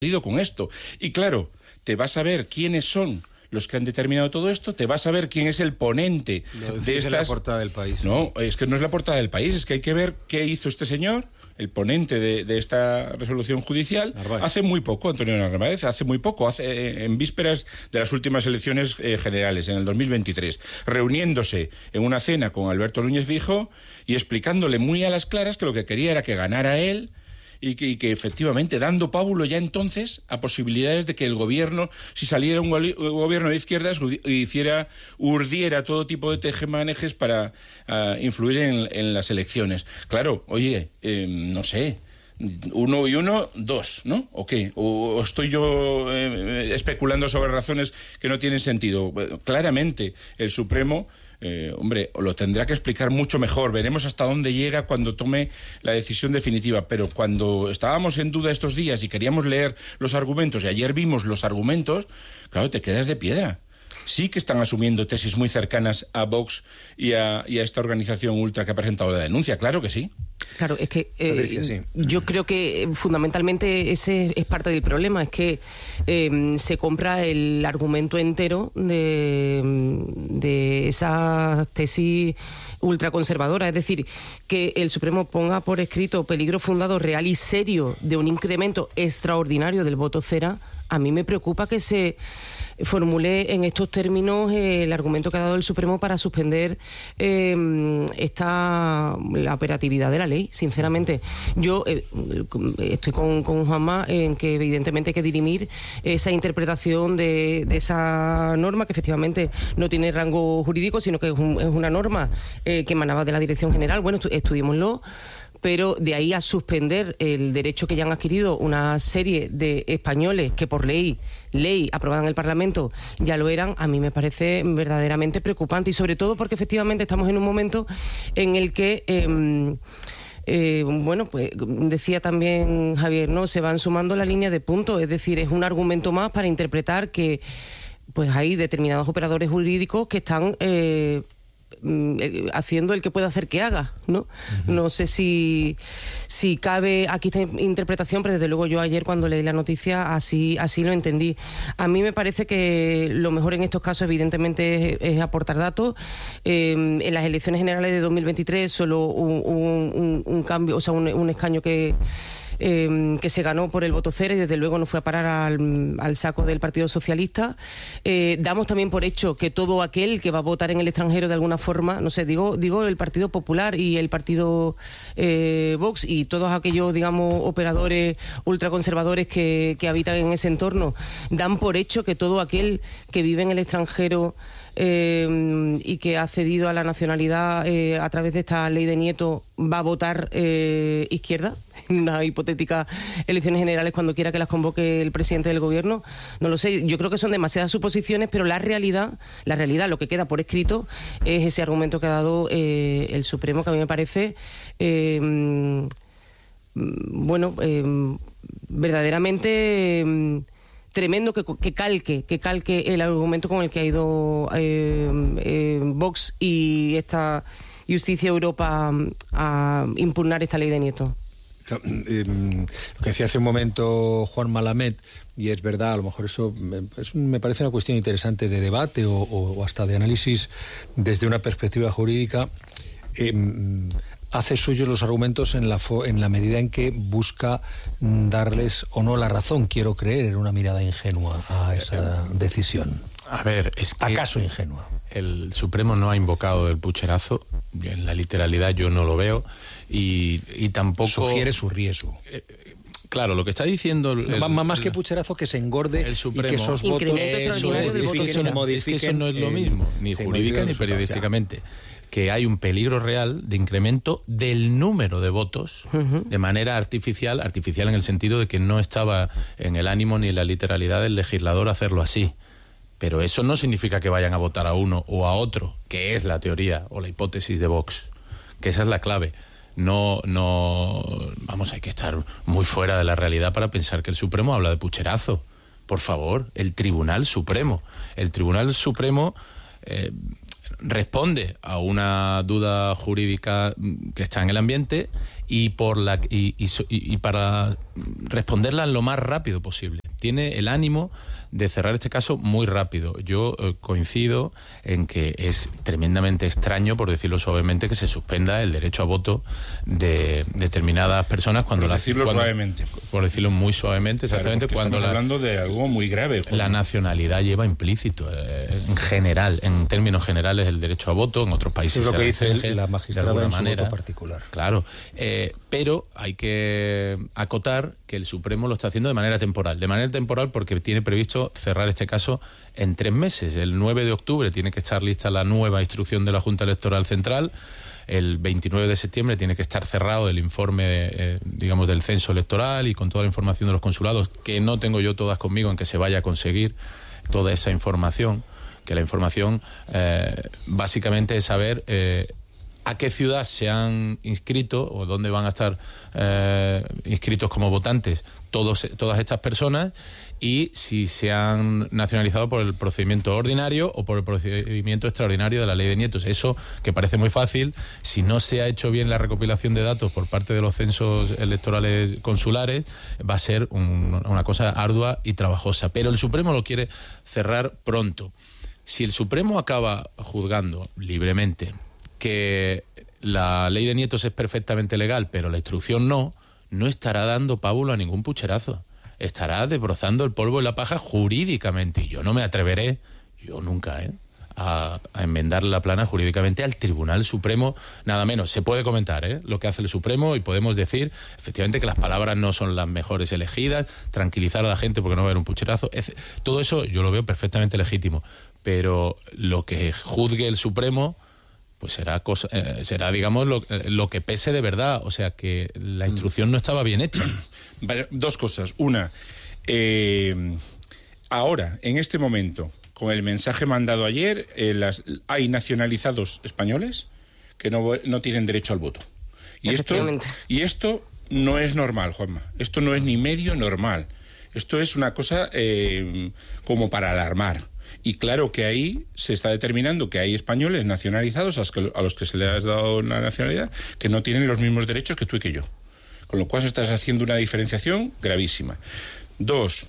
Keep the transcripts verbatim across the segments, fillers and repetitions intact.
con esto. Y claro, te vas a ver quiénes son los que han determinado todo esto, te vas a ver quién es el ponente no, de estas... la portada del País. No, es que no es la portada del País, es que hay que ver qué hizo este señor, el ponente de, de esta resolución judicial, Narváez. hace muy poco, Antonio Narváez, hace muy poco, hace en vísperas de las últimas elecciones eh, generales, en el dos mil veintitrés, reuniéndose en una cena con Alberto Núñez Feijóo y explicándole muy a las claras que lo que quería era que ganara él, y que, y que efectivamente dando pábulo ya entonces a posibilidades de que el gobierno, si saliera un, goli- un gobierno de izquierdas, hiciera, urdiera todo tipo de tejemanejes para uh, influir en, en las elecciones. Claro, oye, eh, no sé, uno y uno, dos, ¿no? ¿O qué? ¿O, o estoy yo eh, especulando sobre razones que no tienen sentido? Claramente, el Supremo... Eh, hombre, lo tendrá que explicar mucho mejor. Veremos hasta dónde llega cuando tome la decisión definitiva. Pero cuando estábamos en duda estos días y queríamos leer los argumentos, y ayer vimos los argumentos, claro, te quedas de piedra. Sí que están asumiendo tesis muy cercanas a Vox y a, y a esta organización ultra que ha presentado la denuncia. Claro que sí. Claro, es que eh, sí. yo creo que fundamentalmente ese es parte del problema, es que eh, se compra el argumento entero de, de esa tesis ultraconservadora, es decir, que el Supremo ponga por escrito peligro fundado, real y serio de un incremento extraordinario del voto cera. A mí me preocupa que se formule en estos términos eh, el argumento que ha dado el Supremo para suspender eh, esta la operatividad de la ley. Sinceramente, yo eh, estoy con, con Juanma en que evidentemente hay que dirimir esa interpretación de, de esa norma, que efectivamente no tiene rango jurídico, sino que es, un, es una norma eh, que emanaba de la Dirección General. Bueno, estu- estudiémoslo. Pero de ahí a suspender el derecho que ya han adquirido una serie de españoles que por ley, ley aprobada en el Parlamento ya lo eran, a mí me parece verdaderamente preocupante, y sobre todo porque efectivamente estamos en un momento en el que... Eh, Eh, bueno, pues decía también Javier, ¿no? Se van sumando la línea de puntos, es decir, es un argumento más para interpretar que pues hay determinados operadores jurídicos que están eh, haciendo el que pueda hacer que haga, ¿no? Uh-huh. No sé si, si cabe aquí esta interpretación, pero desde luego yo ayer cuando leí la noticia así, así lo entendí. A mí me parece que lo mejor en estos casos evidentemente es, es aportar datos. Eh, en las elecciones generales de dos mil veintitrés solo un, un, un cambio, o sea, un, un escaño que Eh, que se ganó por el voto cero y desde luego no fue a parar al, al saco del Partido Socialista. Eh, damos también por hecho que todo aquel que va a votar en el extranjero de alguna forma, no sé, digo digo el Partido Popular y el Partido eh, Vox y todos aquellos, digamos, operadores ultraconservadores que, que habitan en ese entorno, dan por hecho que todo aquel que vive en el extranjero Eh, y que ha cedido a la nacionalidad eh, a través de esta ley de Nieto va a votar eh, izquierda en unas hipotéticas elecciones generales cuando quiera que las convoque el presidente del gobierno. No lo sé, yo creo que son demasiadas suposiciones, pero la realidad, la realidad, lo que queda por escrito es ese argumento que ha dado eh, el Supremo, que a mí me parece eh, bueno, eh, verdaderamente eh, tremendo que, que calque que calque el argumento con el que ha ido eh, eh, Vox y esta Justicia Europa a impugnar esta ley de Nieto. Eh, lo que decía hace un momento Juan Malamed, y es verdad, a lo mejor eso me, es, me parece una cuestión interesante de debate o, o, o hasta de análisis desde una perspectiva jurídica. Eh, hace suyos los argumentos en la, fo- en la medida en que busca darles o no la razón, quiero creer, en una mirada ingenua a esa decisión. A ver, es que... ¿Acaso ingenua? El Supremo no ha invocado el pucherazo, en la literalidad yo no lo veo, y, y tampoco... Sugiere su riesgo. Eh, Claro, lo que está diciendo... El, no, más el, que pucherazo, que se engorde el Supremo, y que esos votos... Eso es, es, que eso no, es que eso no es lo mismo, ni jurídica ni periodísticamente. Que hay un peligro real de incremento del número de votos uh-huh. de manera artificial, artificial en el sentido de que no estaba en el ánimo ni en la literalidad del legislador hacerlo así. Pero eso no significa que vayan a votar a uno o a otro, que es la teoría o la hipótesis de Vox, que esa es la clave. No, no, vamos, hay que estar muy fuera de la realidad para pensar que el Supremo habla de pucherazo. Por favor, el Tribunal Supremo. El Tribunal Supremo... Eh, responde a una duda jurídica que está en el ambiente y por la y, y, y para responderla lo más rápido posible. Tiene el ánimo de cerrar este caso muy rápido. Yo eh, coincido en que es tremendamente extraño, por decirlo suavemente, que se suspenda el derecho a voto de determinadas personas cuando... Por decirlo cuando, suavemente. Por decirlo muy suavemente, exactamente. Claro, cuando estamos la, hablando de algo muy grave. La nacionalidad lleva implícito, eh, en general, en términos generales, el derecho a voto. En otros países es lo que dice el, la magistrada de en su manera voto particular. Claro, eh, pero hay que acotar que el Supremo lo está haciendo de manera temporal. De manera temporal porque tiene previsto cerrar este caso en tres meses. El nueve de octubre tiene que estar lista la nueva instrucción de la Junta Electoral Central. El veintinueve de septiembre tiene que estar cerrado el informe, eh, digamos, del censo electoral y con toda la información de los consulados, que no tengo yo todas conmigo en que se vaya a conseguir toda esa información. Que la información eh, básicamente es saber... Eh, a qué ciudad se han inscrito o dónde van a estar eh, inscritos como votantes todos, todas estas personas y si se han nacionalizado por el procedimiento ordinario o por el procedimiento extraordinario de la ley de nietos. Eso, que parece muy fácil, si no se ha hecho bien la recopilación de datos por parte de los censos electorales consulares, va a ser un, una cosa ardua y trabajosa. Pero el Supremo lo quiere cerrar pronto. Si el Supremo acaba juzgando libremente que la ley de nietos es perfectamente legal, pero la instrucción no, no estará dando pábulo a ningún pucherazo. Estará desbrozando el polvo y la paja jurídicamente. Y yo no me atreveré, yo nunca, ¿eh? A, a enmendar la plana jurídicamente al Tribunal Supremo, nada menos. Se puede comentar ¿eh? lo que hace el Supremo y podemos decir, efectivamente, que las palabras no son las mejores elegidas, tranquilizar a la gente porque no va a haber un pucherazo. Es, todo eso yo lo veo perfectamente legítimo. Pero lo que juzgue el Supremo... pues será, cosa, eh, será digamos, lo, lo que pese de verdad. O sea, que la instrucción no estaba bien hecha. Vale, dos cosas. Una, eh, ahora, en este momento, con el mensaje mandado ayer, eh, las, hay nacionalizados españoles que no, no tienen derecho al voto. Y esto, y esto no es normal, Juanma. Esto no es ni medio normal. Esto es una cosa eh, como para alarmar. Y claro que ahí se está determinando que hay españoles nacionalizados a los que se les ha dado una nacionalidad que no tienen los mismos derechos que tú y que yo. Con lo cual se está haciendo una diferenciación gravísima. Dos,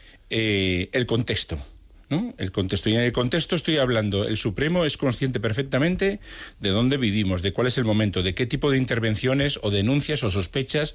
eh, el contexto, ¿no? El contexto. Y en el contexto estoy hablando, el Supremo es consciente perfectamente de dónde vivimos, de cuál es el momento, de qué tipo de intervenciones o denuncias o sospechas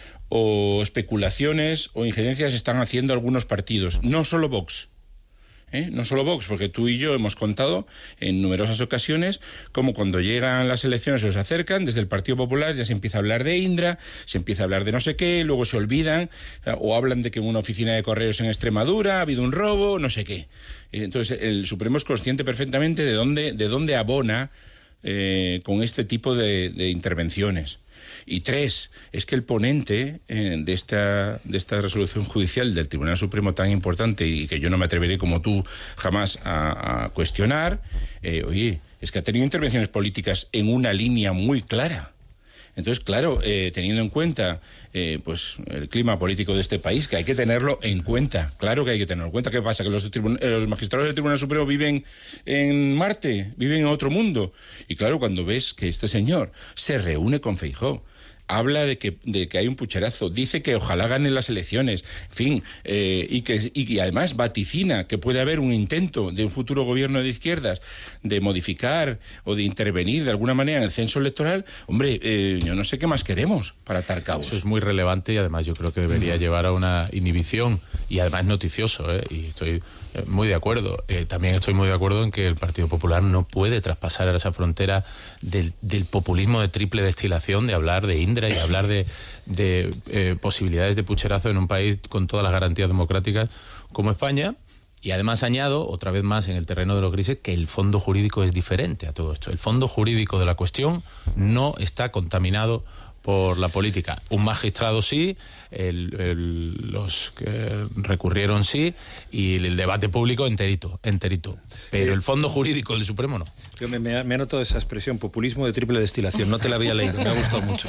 o especulaciones o injerencias están haciendo algunos partidos. No solo Vox. ¿Eh? No solo Vox, porque tú y yo hemos contado en numerosas ocasiones cómo cuando llegan las elecciones o se acercan, desde el Partido Popular ya se empieza a hablar de Indra, se empieza a hablar de no sé qué, luego se olvidan o hablan de que en una oficina de correos en Extremadura ha habido un robo, no sé qué. Entonces el Supremo es consciente perfectamente de dónde, de dónde abona eh, con este tipo de, de intervenciones. Y tres, es que el ponente eh, de esta de esta resolución judicial del Tribunal Supremo tan importante y que yo no me atreveré como tú jamás a, a cuestionar, eh, oye, es que ha tenido intervenciones políticas en una línea muy clara. Entonces, claro, eh, teniendo en cuenta eh, pues el clima político de este país, que hay que tenerlo en cuenta, claro que hay que tenerlo en cuenta. ¿Qué pasa? ¿Que los, tribun- los magistrados del Tribunal Supremo viven en Marte, viven en otro mundo? Y claro, cuando ves que este señor se reúne con Feijóo, habla de que, de que hay un pucherazo, dice que ojalá ganen las elecciones, en fin, eh, y, que, y además vaticina que puede haber un intento de un futuro gobierno de izquierdas de modificar o de intervenir de alguna manera en el censo electoral. Hombre, eh, yo no sé qué más queremos para atar cabos. Eso es muy relevante y además yo creo que debería uh-huh. llevar a una inhibición y además noticioso, ¿eh? Y estoy muy de acuerdo. Eh, también estoy muy de acuerdo en que el Partido Popular no puede traspasar esa frontera del, del populismo de triple destilación, de hablar de Indra y hablar de, de eh, posibilidades de pucherazo en un país con todas las garantías democráticas como España. Y además añado, otra vez más en el terreno de los grises, que el fondo jurídico es diferente a todo esto. El fondo jurídico de la cuestión no está contaminado por la política. Un magistrado sí, el, el, los que recurrieron sí, y el debate público enterito, enterito. Pero el fondo jurídico del Supremo no. Yo me, me, me ha notado esa expresión, populismo de triple destilación, no te la había leído, me ha gustado mucho.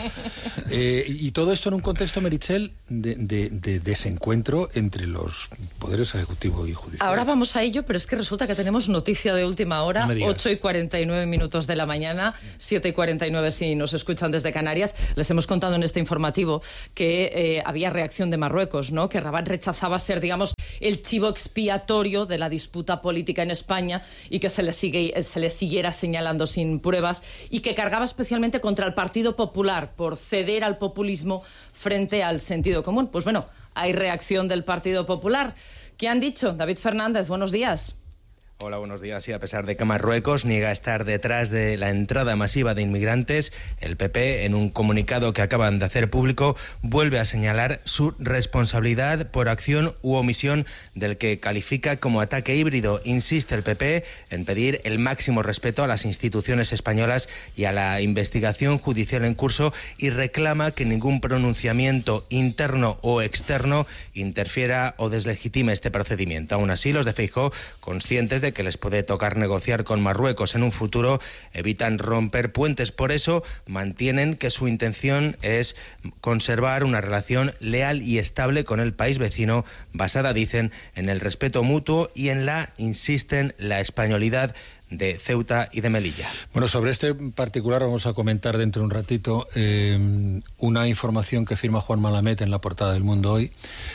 Eh, y todo esto en un contexto, Meritxell, de, de, de desencuentro entre los poderes ejecutivo y judicial. Ahora vamos a ello, pero es que resulta que tenemos noticia de última hora, no ocho y cuarenta y nueve minutos de la mañana, siete y cuarenta y nueve si nos escuchan desde Canarias. Les hemos contado en este informativo que eh, había reacción de Marruecos, ¿no? Que Rabat rechazaba ser, digamos, el chivo expiatorio de la disputa política en España y que se le, sigue, se le siguiera señalando sin pruebas, y que cargaba especialmente contra el Partido Popular por ceder al populismo frente al sentido común. Pues bueno, hay reacción del Partido Popular. ¿Qué han dicho? David Fernández, buenos días. Hola, buenos días. Y a pesar de que Marruecos niega estar detrás de la entrada masiva de inmigrantes, el P P, en un comunicado que acaban de hacer público, vuelve a señalar su responsabilidad por acción u omisión del que califica como ataque híbrido. Insiste el P P en pedir el máximo respeto a las instituciones españolas y a la investigación judicial en curso, y reclama que ningún pronunciamiento interno o externo interfiera o deslegitime este procedimiento. Aún así, los de Feijóo, conscientes de que les puede tocar negociar con Marruecos en un futuro, evitan romper puentes. Por eso mantienen que su intención es conservar una relación leal y estable con el país vecino, basada, dicen, en el respeto mutuo y en la, insisten, la españolidad de Ceuta y de Melilla. Bueno, sobre este particular vamos a comentar dentro de un ratito eh, una información que firma Juan Malamet en la portada del Mundo Hoy.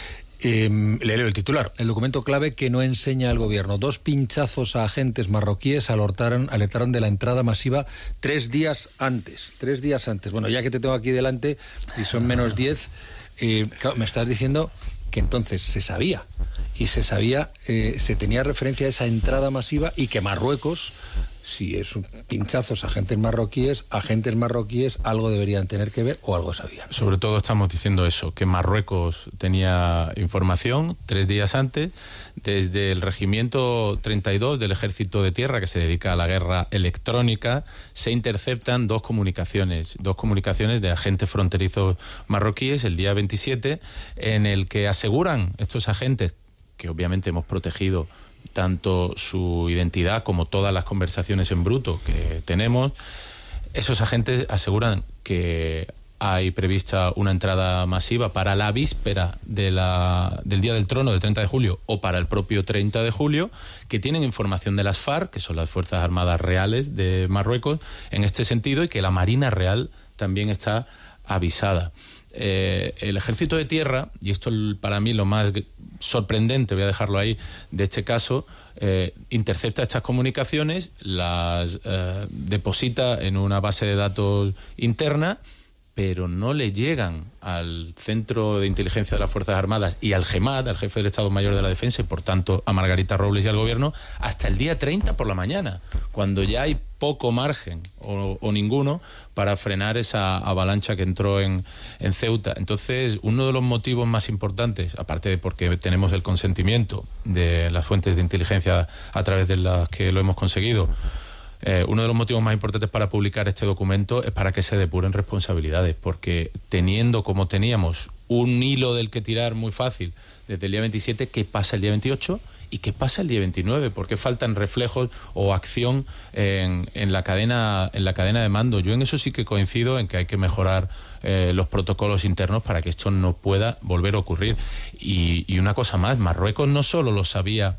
Eh, le leo el titular. El documento clave que no enseña al gobierno. Dos pinchazos a agentes marroquíes alertaron, alertaron de la entrada masiva tres días antes. Tres días antes. Bueno, ya que te tengo aquí delante y son menos diez, eh, claro, me estás diciendo que entonces se sabía. Y se sabía, eh, se tenía referencia a esa entrada masiva, y que Marruecos, si es un pinchazos a agentes marroquíes, agentes marroquíes algo deberían tener que ver o algo sabían. Sobre todo estamos diciendo eso, que Marruecos tenía información tres días antes, desde el regimiento treinta y dos del Ejército de Tierra, que se dedica a la guerra electrónica, se interceptan dos comunicaciones, dos comunicaciones de agentes fronterizos marroquíes el día veintisiete, en el que aseguran estos agentes, que obviamente hemos protegido tanto su identidad como todas las conversaciones en bruto que tenemos, esos agentes aseguran que hay prevista una entrada masiva para la víspera de la, del Día del Trono, del treinta de julio, o para el propio treinta de julio, que tienen información de las FARC, que son las Fuerzas Armadas Reales de Marruecos, en este sentido, y que la Marina Real también está avisada. Eh, el Ejército de Tierra, y esto para mí lo más sorprendente, voy a dejarlo ahí, de este caso, eh, intercepta estas comunicaciones, las eh, deposita en una base de datos interna, pero no le llegan al Centro de Inteligencia de las Fuerzas Armadas y al GEMAT, al Jefe del Estado Mayor de la Defensa, y por tanto a Margarita Robles y al Gobierno, hasta el día treinta por la mañana, cuando ya hay poco margen o, o ninguno para frenar esa avalancha que entró en, en Ceuta. Entonces, uno de los motivos más importantes, aparte de porque tenemos el consentimiento de las fuentes de inteligencia a través de las que lo hemos conseguido, Eh, uno de los motivos más importantes para publicar este documento es para que se depuren responsabilidades, porque teniendo como teníamos un hilo del que tirar muy fácil desde el día veintisiete, ¿qué pasa el día veintiocho? ¿Y qué pasa el día veintinueve? ¿Por qué faltan reflejos o acción en, en, la cadena, en la cadena de mando? Yo en eso sí que coincido en que hay que mejorar eh, los protocolos internos para que esto no pueda volver a ocurrir. Y, y una cosa más, Marruecos no solo lo sabía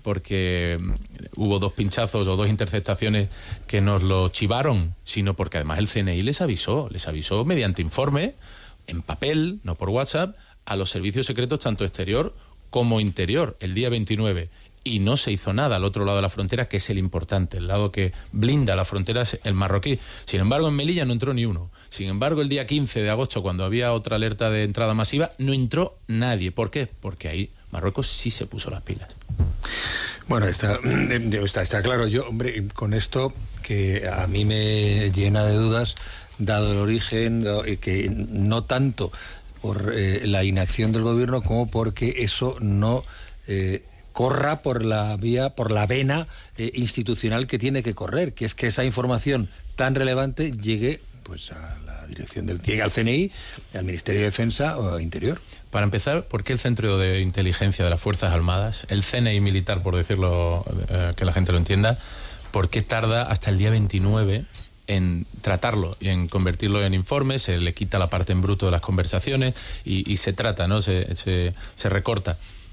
porque hubo dos pinchazos o dos interceptaciones que nos lo chivaron, sino porque además el C N I les avisó, les avisó mediante informe, en papel, no por WhatsApp, a los servicios secretos tanto exterior como interior, el día veintinueve. Y no se hizo nada al otro lado de la frontera, que es el importante, el lado que blinda la frontera es el marroquí. Sin embargo, en Melilla no entró ni uno. Sin embargo, el día quince de agosto, cuando había otra alerta de entrada masiva, no entró nadie. ¿Por qué? Porque ahí Marruecos sí se puso las pilas. Bueno, está, está, está claro. Yo, hombre, con esto que a mí me llena de dudas, dado el origen, que no tanto por eh, la inacción del gobierno como porque eso no eh, corra por la vía, por la vena eh, institucional que tiene que correr, que es que esa información tan relevante llegue pues a la dirección del T I E, al C N I, al Ministerio de Defensa o Interior. Para empezar, ¿por qué el Centro de Inteligencia de las Fuerzas Armadas, el C N I militar, por decirlo, eh, que la gente lo entienda, por qué tarda hasta el día veintinueve en tratarlo y en convertirlo en informe? Se le quita la parte en bruto de las conversaciones y, y se trata, ¿no? Se, se, se recorta.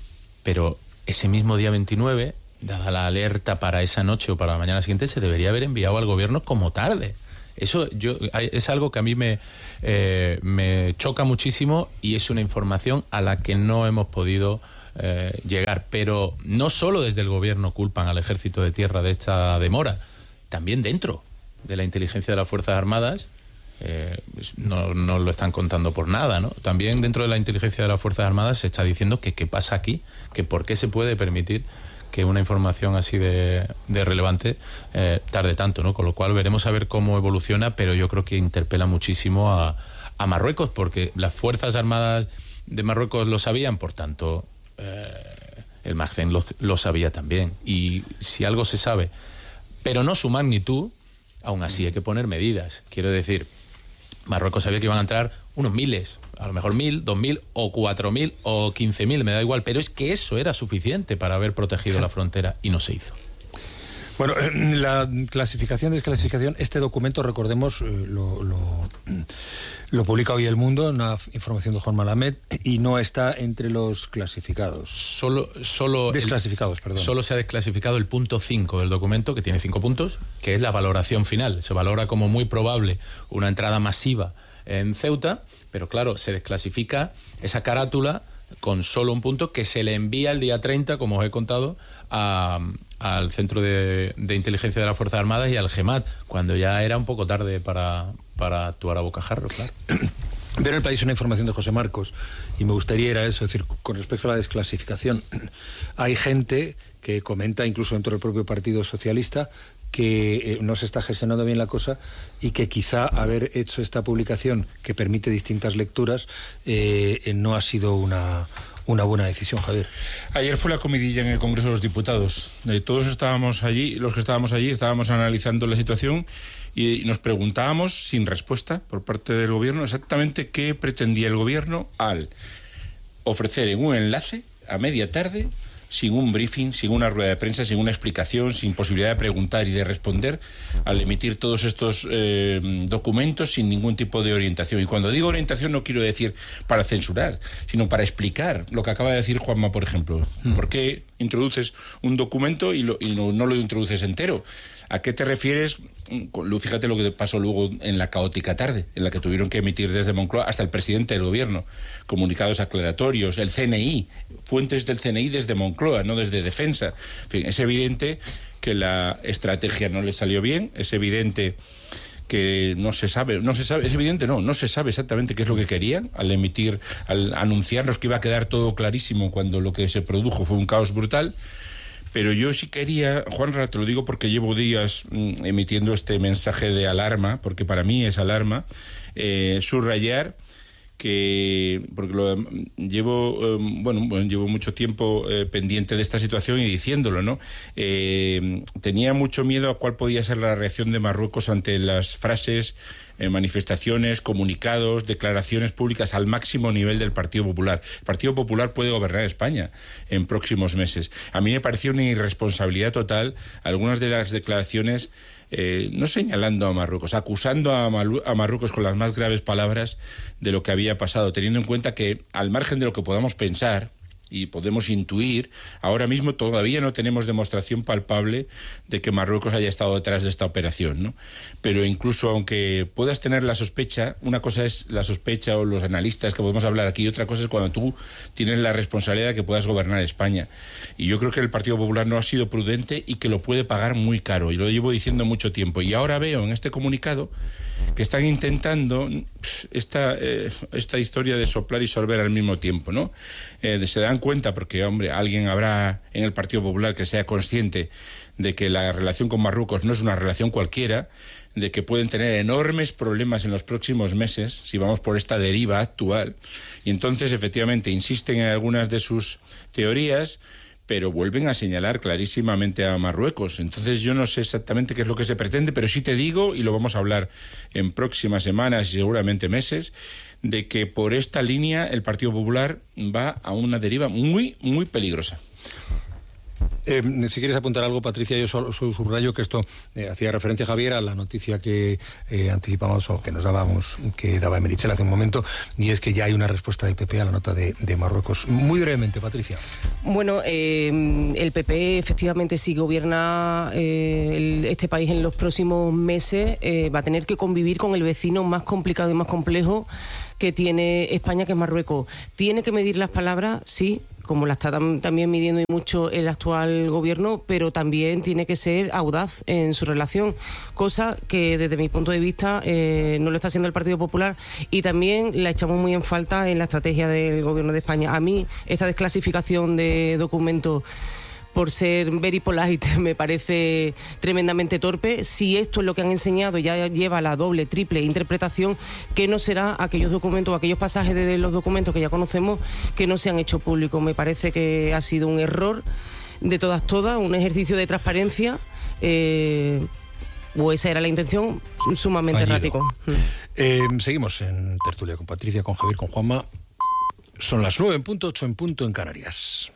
Pero ese mismo día veintinueve, dada la alerta para esa noche o para la mañana siguiente, se debería haber enviado al gobierno como tarde. Eso yo es algo que a mí me, eh, me choca muchísimo y es una información a la que no hemos podido eh, llegar. Pero no solo desde el gobierno culpan al Ejército de Tierra de esta demora, también dentro de la inteligencia de las Fuerzas Armadas eh, no, no lo están contando por nada, ¿no? También dentro de la inteligencia de las Fuerzas Armadas se está diciendo que qué pasa aquí, que por qué se puede permitir que una información así de, de relevante eh, tarde tanto, ¿no? Con lo cual veremos a ver cómo evoluciona, pero yo creo que interpela muchísimo a, a Marruecos, porque las Fuerzas Armadas de Marruecos lo sabían, por tanto eh, el Magden lo, lo sabía también. Y si algo se sabe, pero no su magnitud, aún así hay que poner medidas. Quiero decir, Marruecos sabía que iban a entrar unos miles, a lo mejor mil, dos mil, o cuatro mil, o quince mil, me da igual, pero es que eso era suficiente para haber protegido la frontera y no se hizo. Bueno, la clasificación, desclasificación, este documento, recordemos, lo, lo, lo publica hoy El Mundo, una información de Juan Malamed, y no está entre los clasificados. Solo, solo desclasificados, el, perdón. Solo se ha desclasificado el punto cinco del documento, que tiene cinco puntos, que es la valoración final. Se valora como muy probable una entrada masiva en Ceuta, pero claro, se desclasifica esa carátula con solo un punto que se le envía el día treinta, como os he contado, a, al Centro de, de Inteligencia de las Fuerzas Armadas y al GEMAT, cuando ya era un poco tarde para, para actuar a bocajarro, claro. Veo en El País una información de José Marcos, y me gustaría ir a eso, es decir, con respecto a la desclasificación, hay gente que comenta, incluso dentro del propio Partido Socialista, que eh, no se está gestionando bien la cosa y que quizá haber hecho esta publicación que permite distintas lecturas eh, eh, no ha sido una, una buena decisión, Javier. Ayer fue la comidilla en el Congreso de los Diputados. Eh, todos estábamos allí, los que estábamos allí, estábamos analizando la situación y nos preguntábamos, sin respuesta por parte del Gobierno, exactamente qué pretendía el Gobierno al ofrecer en un enlace a media tarde, sin un briefing, sin una rueda de prensa, sin una explicación, sin posibilidad de preguntar y de responder, al emitir todos estos eh, documentos sin ningún tipo de orientación. Y cuando digo orientación no quiero decir para censurar, sino para explicar lo que acaba de decir Juanma, por ejemplo. Mm. ¿Por qué introduces un documento y, lo, y no, no lo introduces entero? ¿A qué te refieres? Fíjate lo que pasó luego en la caótica tarde, en la que tuvieron que emitir desde Moncloa hasta el presidente del Gobierno comunicados aclaratorios, el C N I, fuentes del C N I desde Moncloa, no desde Defensa. En fin, es evidente que la estrategia no le salió bien, es evidente que no se sabe, no se sabe, es evidente, no, no se sabe exactamente qué es lo que querían al emitir, al anunciarnos que iba a quedar todo clarísimo cuando lo que se produjo fue un caos brutal. Pero yo sí quería, Juanra, te lo digo porque llevo días mm, emitiendo este mensaje de alarma, porque para mí es alarma, eh, subrayar que, porque lo, llevo, eh, bueno, bueno, llevo mucho tiempo eh, pendiente de esta situación y diciéndolo, ¿no? Eh, tenía mucho miedo a cuál podía ser la reacción de Marruecos ante las frases, eh, manifestaciones, comunicados, declaraciones públicas al máximo nivel del Partido Popular. El Partido Popular puede gobernar España en próximos meses. A mí me pareció una irresponsabilidad total algunas de las declaraciones, eh, no señalando a Marruecos, acusando a, Malu- a Marruecos con las más graves palabras de lo que había pasado, teniendo en cuenta que, al margen de lo que podamos pensar y podemos intuir, ahora mismo todavía no tenemos demostración palpable de que Marruecos haya estado detrás de esta operación, ¿no? Pero incluso aunque puedas tener la sospecha, una cosa es la sospecha o los analistas que podemos hablar aquí, y otra cosa es cuando tú tienes la responsabilidad de que puedas gobernar España. Y yo creo que el Partido Popular no ha sido prudente y que lo puede pagar muy caro, y lo llevo diciendo mucho tiempo. Y ahora veo en este comunicado que están intentando esta, eh, esta historia de soplar y sorber al mismo tiempo, ¿no? Eh, se dan cuenta, porque, hombre, alguien habrá en el Partido Popular que sea consciente de que la relación con Marruecos no es una relación cualquiera, de que pueden tener enormes problemas en los próximos meses si vamos por esta deriva actual, y entonces efectivamente insisten en algunas de sus teorías, pero vuelven a señalar clarísimamente a Marruecos. Entonces yo no sé exactamente qué es lo que se pretende, pero sí te digo, y lo vamos a hablar en próximas semanas y seguramente meses, de que por esta línea el Partido Popular va a una deriva muy, muy peligrosa. Eh, si quieres apuntar algo, Patricia, yo solo subrayo que esto eh, hacía referencia, Javier, a la noticia que eh, anticipamos o que nos dábamos, que daba Merichel hace un momento, y es que ya hay una respuesta del P P a la nota de, de Marruecos. Muy brevemente, Patricia. Bueno, eh, el P P efectivamente, si gobierna eh, el, este país en los próximos meses, eh, va a tener que convivir con el vecino más complicado y más complejo que tiene España, que es Marruecos. Tiene que medir las palabras, sí, como la está tam- también midiendo y mucho el actual gobierno, pero también tiene que ser audaz en su relación, cosa que desde mi punto de vista eh, no lo está haciendo el Partido Popular, y también la echamos muy en falta en la estrategia del gobierno de España. A mí esta desclasificación de documentos por ser very polite me parece tremendamente torpe. Si esto es lo que han enseñado, ya lleva la doble, triple interpretación, ¿qué no será aquellos documentos, aquellos pasajes de los documentos que ya conocemos que no se han hecho públicos? Me parece que ha sido un error de todas, todas, un ejercicio de transparencia, eh, o esa era la intención, sumamente errático. Eh, seguimos en tertulia con Patricia, con Javier, con Juanma. Son las nueve en punto, ocho en punto en Canarias.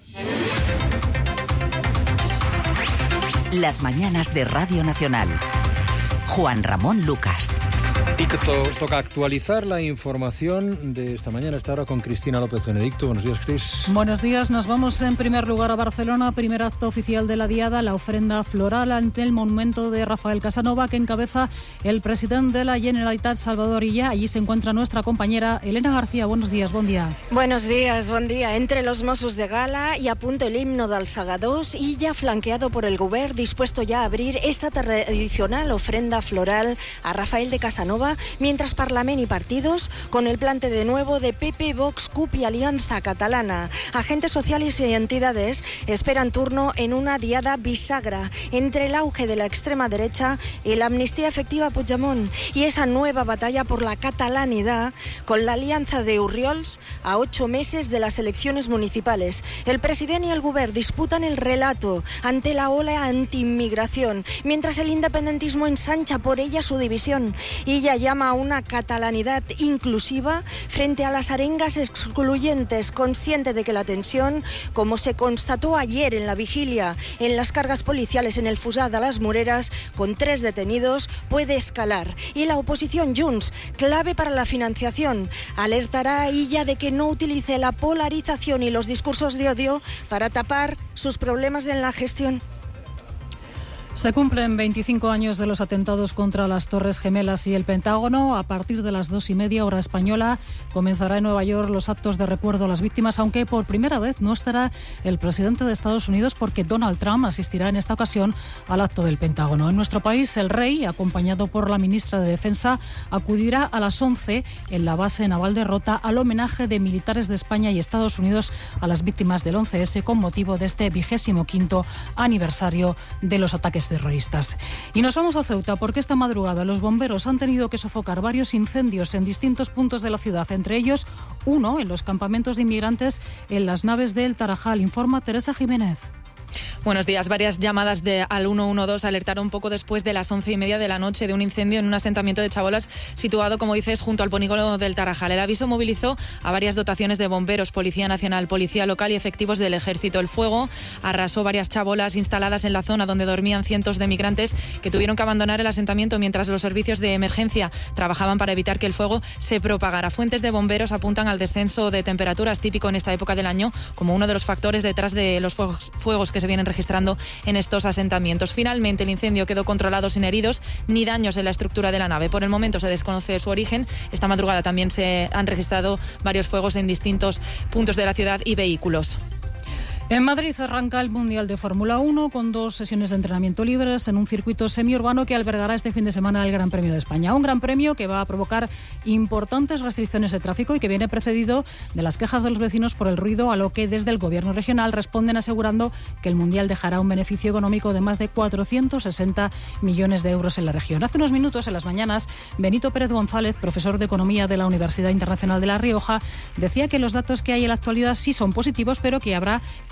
Las mañanas de Radio Nacional. Juan Ramón Lucas. Y que to- toca actualizar la información de esta mañana, esta hora, con Cristina López Benedicto. Buenos días, Cris. Buenos días. Nos vamos en primer lugar a Barcelona. Primer acto oficial de la Diada, la ofrenda floral ante el monumento de Rafael Casanova, que encabeza el presidente de la Generalitat, Salvador Illa. Allí se encuentra nuestra compañera Elena García. Buenos días, buen día. Buenos días, buen día. Entre los Mossos de Gala y a punto el himno del Segadors, Illa flanqueado por el Govern, dispuesto ya a abrir esta tradicional ofrenda floral a Rafael de Casanova, mientras Parlament y partidos, con el plante de nuevo de P P, Vox, C U P y Alianza Catalana. Agentes sociales y entidades esperan turno en una diada bisagra entre el auge de la extrema derecha y la amnistía efectiva a Puigdemont, y esa nueva batalla por la catalanidad con la alianza de Urriols a ocho meses de las elecciones municipales. El presidente y el Govern disputan el relato ante la ola anti-inmigración, mientras el independentismo ensancha por ella su división. Y ya llama a una catalanidad inclusiva frente a las arengas excluyentes, consciente de que la tensión, como se constató ayer en la vigilia en las cargas policiales en el Fusat de las Moreras, con tres detenidos, puede escalar. Y la oposición Junts, clave para la financiación, alertará a Illa de que no utilice la polarización y los discursos de odio para tapar sus problemas en la gestión. Se cumplen veinticinco años de los atentados contra las Torres Gemelas y el Pentágono. A partir de las dos y media hora española comenzará en Nueva York los actos de recuerdo a las víctimas, aunque por primera vez no estará el presidente de Estados Unidos, porque Donald Trump asistirá en esta ocasión al acto del Pentágono. En nuestro país, el rey, acompañado por la ministra de Defensa, acudirá a las once en la base naval de Rota al homenaje de militares de España y Estados Unidos a las víctimas del once ese con motivo de este vigésimo quinto aniversario de los ataques terroristas. Y nos vamos a Ceuta, porque esta madrugada los bomberos han tenido que sofocar varios incendios en distintos puntos de la ciudad, entre ellos uno en los campamentos de inmigrantes en las naves del Tarajal. Informa Teresa Jiménez. Buenos días. Varias llamadas de, al uno uno dos alertaron poco después de las once y media de la noche de un incendio en un asentamiento de chabolas situado, como dices, junto al polígono del Tarajal. El aviso movilizó a varias dotaciones de bomberos, Policía Nacional, Policía Local y efectivos del Ejército. El fuego arrasó varias chabolas instaladas en la zona donde dormían cientos de migrantes que tuvieron que abandonar el asentamiento mientras los servicios de emergencia trabajaban para evitar que el fuego se propagara. Fuentes de bomberos apuntan al descenso de temperaturas típico en esta época del año como uno de los factores detrás de los fuegos, fuegos que se vienen registrando en estos asentamientos. Finalmente, el incendio quedó controlado sin heridos ni daños en la estructura de la nave. Por el momento se desconoce su origen. Esta madrugada también se han registrado varios fuegos en distintos puntos de la ciudad y vehículos. En Madrid arranca el Mundial de Fórmula uno con dos sesiones de entrenamiento libres en un circuito semiurbano que albergará este fin de semana el Gran Premio de España. Un Gran Premio que va a provocar importantes restricciones de tráfico y que viene precedido de las quejas de los vecinos por el ruido, a lo que desde el Gobierno regional responden asegurando que el Mundial dejará un beneficio económico de más de cuatrocientos sesenta millones de euros en la región. Hace unos minutos, en las mañanas, Benito Pérez González, profesor de Economía de la Universidad Internacional de La Rioja, decía que los datos que hay en la actualidad sí son positivos, pero que habrá que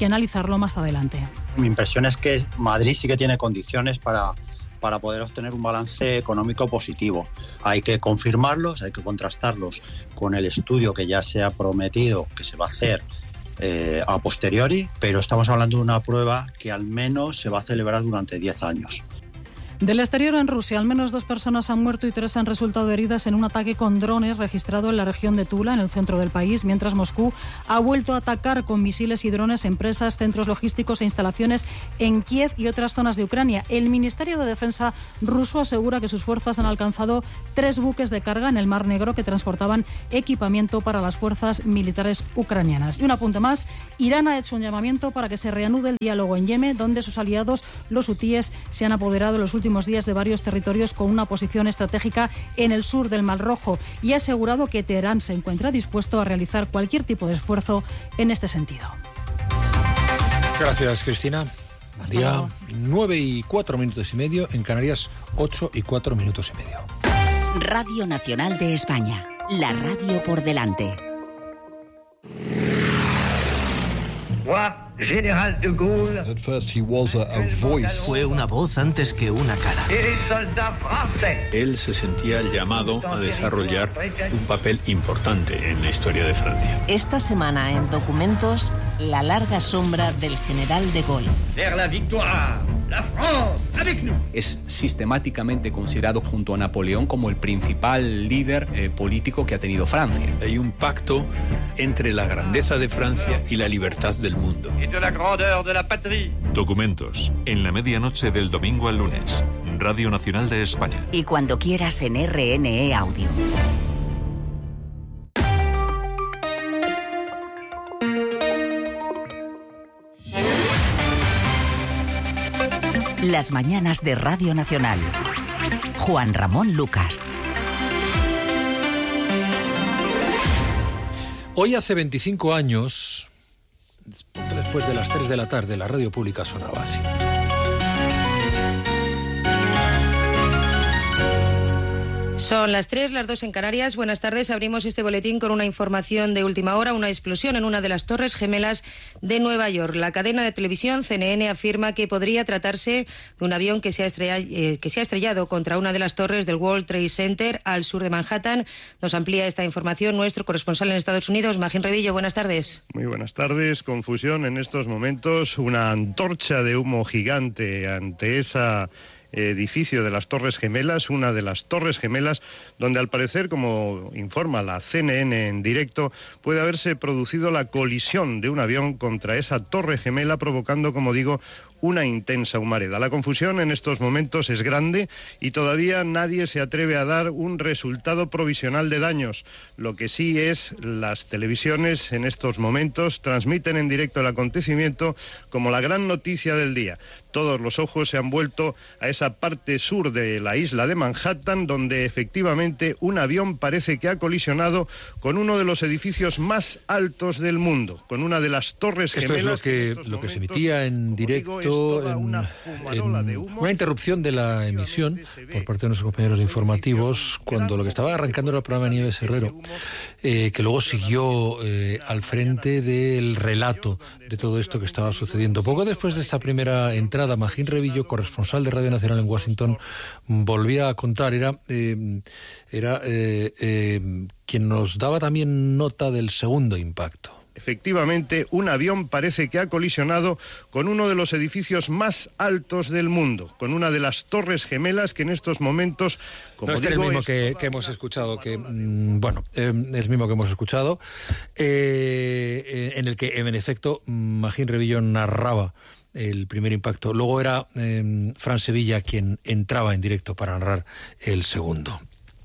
analizarlo más adelante. Mi impresión es que Madrid sí que tiene condiciones para, para poder obtener un balance económico positivo. Hay que confirmarlos, hay que contrastarlos con el estudio que ya se ha prometido que se va a hacer eh, a posteriori, pero estamos hablando de una prueba que al menos se va a celebrar durante diez años. Del exterior, en Rusia, al menos dos personas han muerto y tres han resultado heridas en un ataque con drones registrado en la región de Tula, en el centro del país, mientras Moscú ha vuelto a atacar con misiles y drones empresas, centros logísticos e instalaciones en Kiev y otras zonas de Ucrania. El Ministerio de Defensa ruso asegura que sus fuerzas han alcanzado tres buques de carga en el Mar Negro que transportaban equipamiento para las fuerzas militares ucranianas. Y un apunte más, Irán ha hecho un llamamiento para que se reanude el diálogo en Yemen, donde sus aliados, los hutíes, se han apoderado en los últimos días de varios territorios con una posición estratégica en el sur del Mar Rojo, y ha asegurado que Teherán se encuentra dispuesto a realizar cualquier tipo de esfuerzo en este sentido. Gracias, Cristina. Hasta Día luego. nueve y cuatro minutos y medio, en Canarias ocho y cuatro minutos y medio. Radio Nacional de España, la radio por delante. General de Gaulle. At first he was a, a voice. Fue una voz antes que una cara. Él se sentía llamado a desarrollar un papel importante en la historia de Francia. Esta semana en Documentos, la larga sombra del general de Gaulle. Vers la victoire, la France, avec nous. Es sistemáticamente considerado junto a Napoleón como el principal líder eh, político que ha tenido Francia. Hay un pacto entre la grandeza de Francia y la libertad del mundo. De la grandeur de la patrie. Documentos, en la medianoche del domingo al lunes, Radio Nacional de España. Y cuando quieras en R N E Audio. Las mañanas de Radio Nacional. Juan Ramón Lucas. Hoy hace veinticinco años, después de las tres de la tarde, la radio pública sonaba así. Son las tres, las dos en Canarias. Buenas tardes. Abrimos este boletín con una información de última hora. Una explosión en una de las Torres Gemelas de Nueva York. La cadena de televisión C N N afirma que podría tratarse de un avión que se ha estrellado, eh, que se ha estrellado contra una de las torres del World Trade Center al sur de Manhattan. Nos amplía esta información nuestro corresponsal en Estados Unidos, Magín Revillo. Buenas tardes. Muy buenas tardes. Confusión en estos momentos. Una antorcha de humo gigante ante esa edificio de las Torres Gemelas, una de las Torres Gemelas, donde al parecer, como informa la C N N en directo, puede haberse producido la colisión de un avión contra esa Torre Gemela, provocando, como digo, una intensa humareda. La confusión en estos momentos es grande y todavía nadie se atreve a dar un resultado provisional de daños. Lo que sí es, las televisiones en estos momentos transmiten en directo el acontecimiento como la gran noticia del día. Todos los ojos se han vuelto a esa parte sur de la isla de Manhattan, donde efectivamente un avión parece que ha colisionado con uno de los edificios más altos del mundo, con una de las Torres Gemelas. Esto es lo que, que lo que se emitía en directo, digo, en, una, en una interrupción de la emisión por parte de nuestros compañeros de informativos, cuando lo que estaba arrancando era el programa de Nieves Herrero, eh, que luego siguió eh, al frente del relato de todo esto que estaba sucediendo. Poco después de esta primera entrada, Magín Revillo, corresponsal de Radio Nacional en Washington, volvía a contar, era, eh, era eh, eh, quien nos daba también nota del segundo impacto. Efectivamente, un avión parece que ha colisionado con uno de los edificios más altos del mundo, con una de las Torres Gemelas que en estos momentos, como no, este digo, es el mismo que, que hemos escuchado, que mmm, bueno, eh, es el mismo que hemos escuchado, eh, eh, en el que en efecto Magín Revillo narraba el primer impacto. Luego era eh, Fran Sevilla quien entraba en directo para narrar el segundo.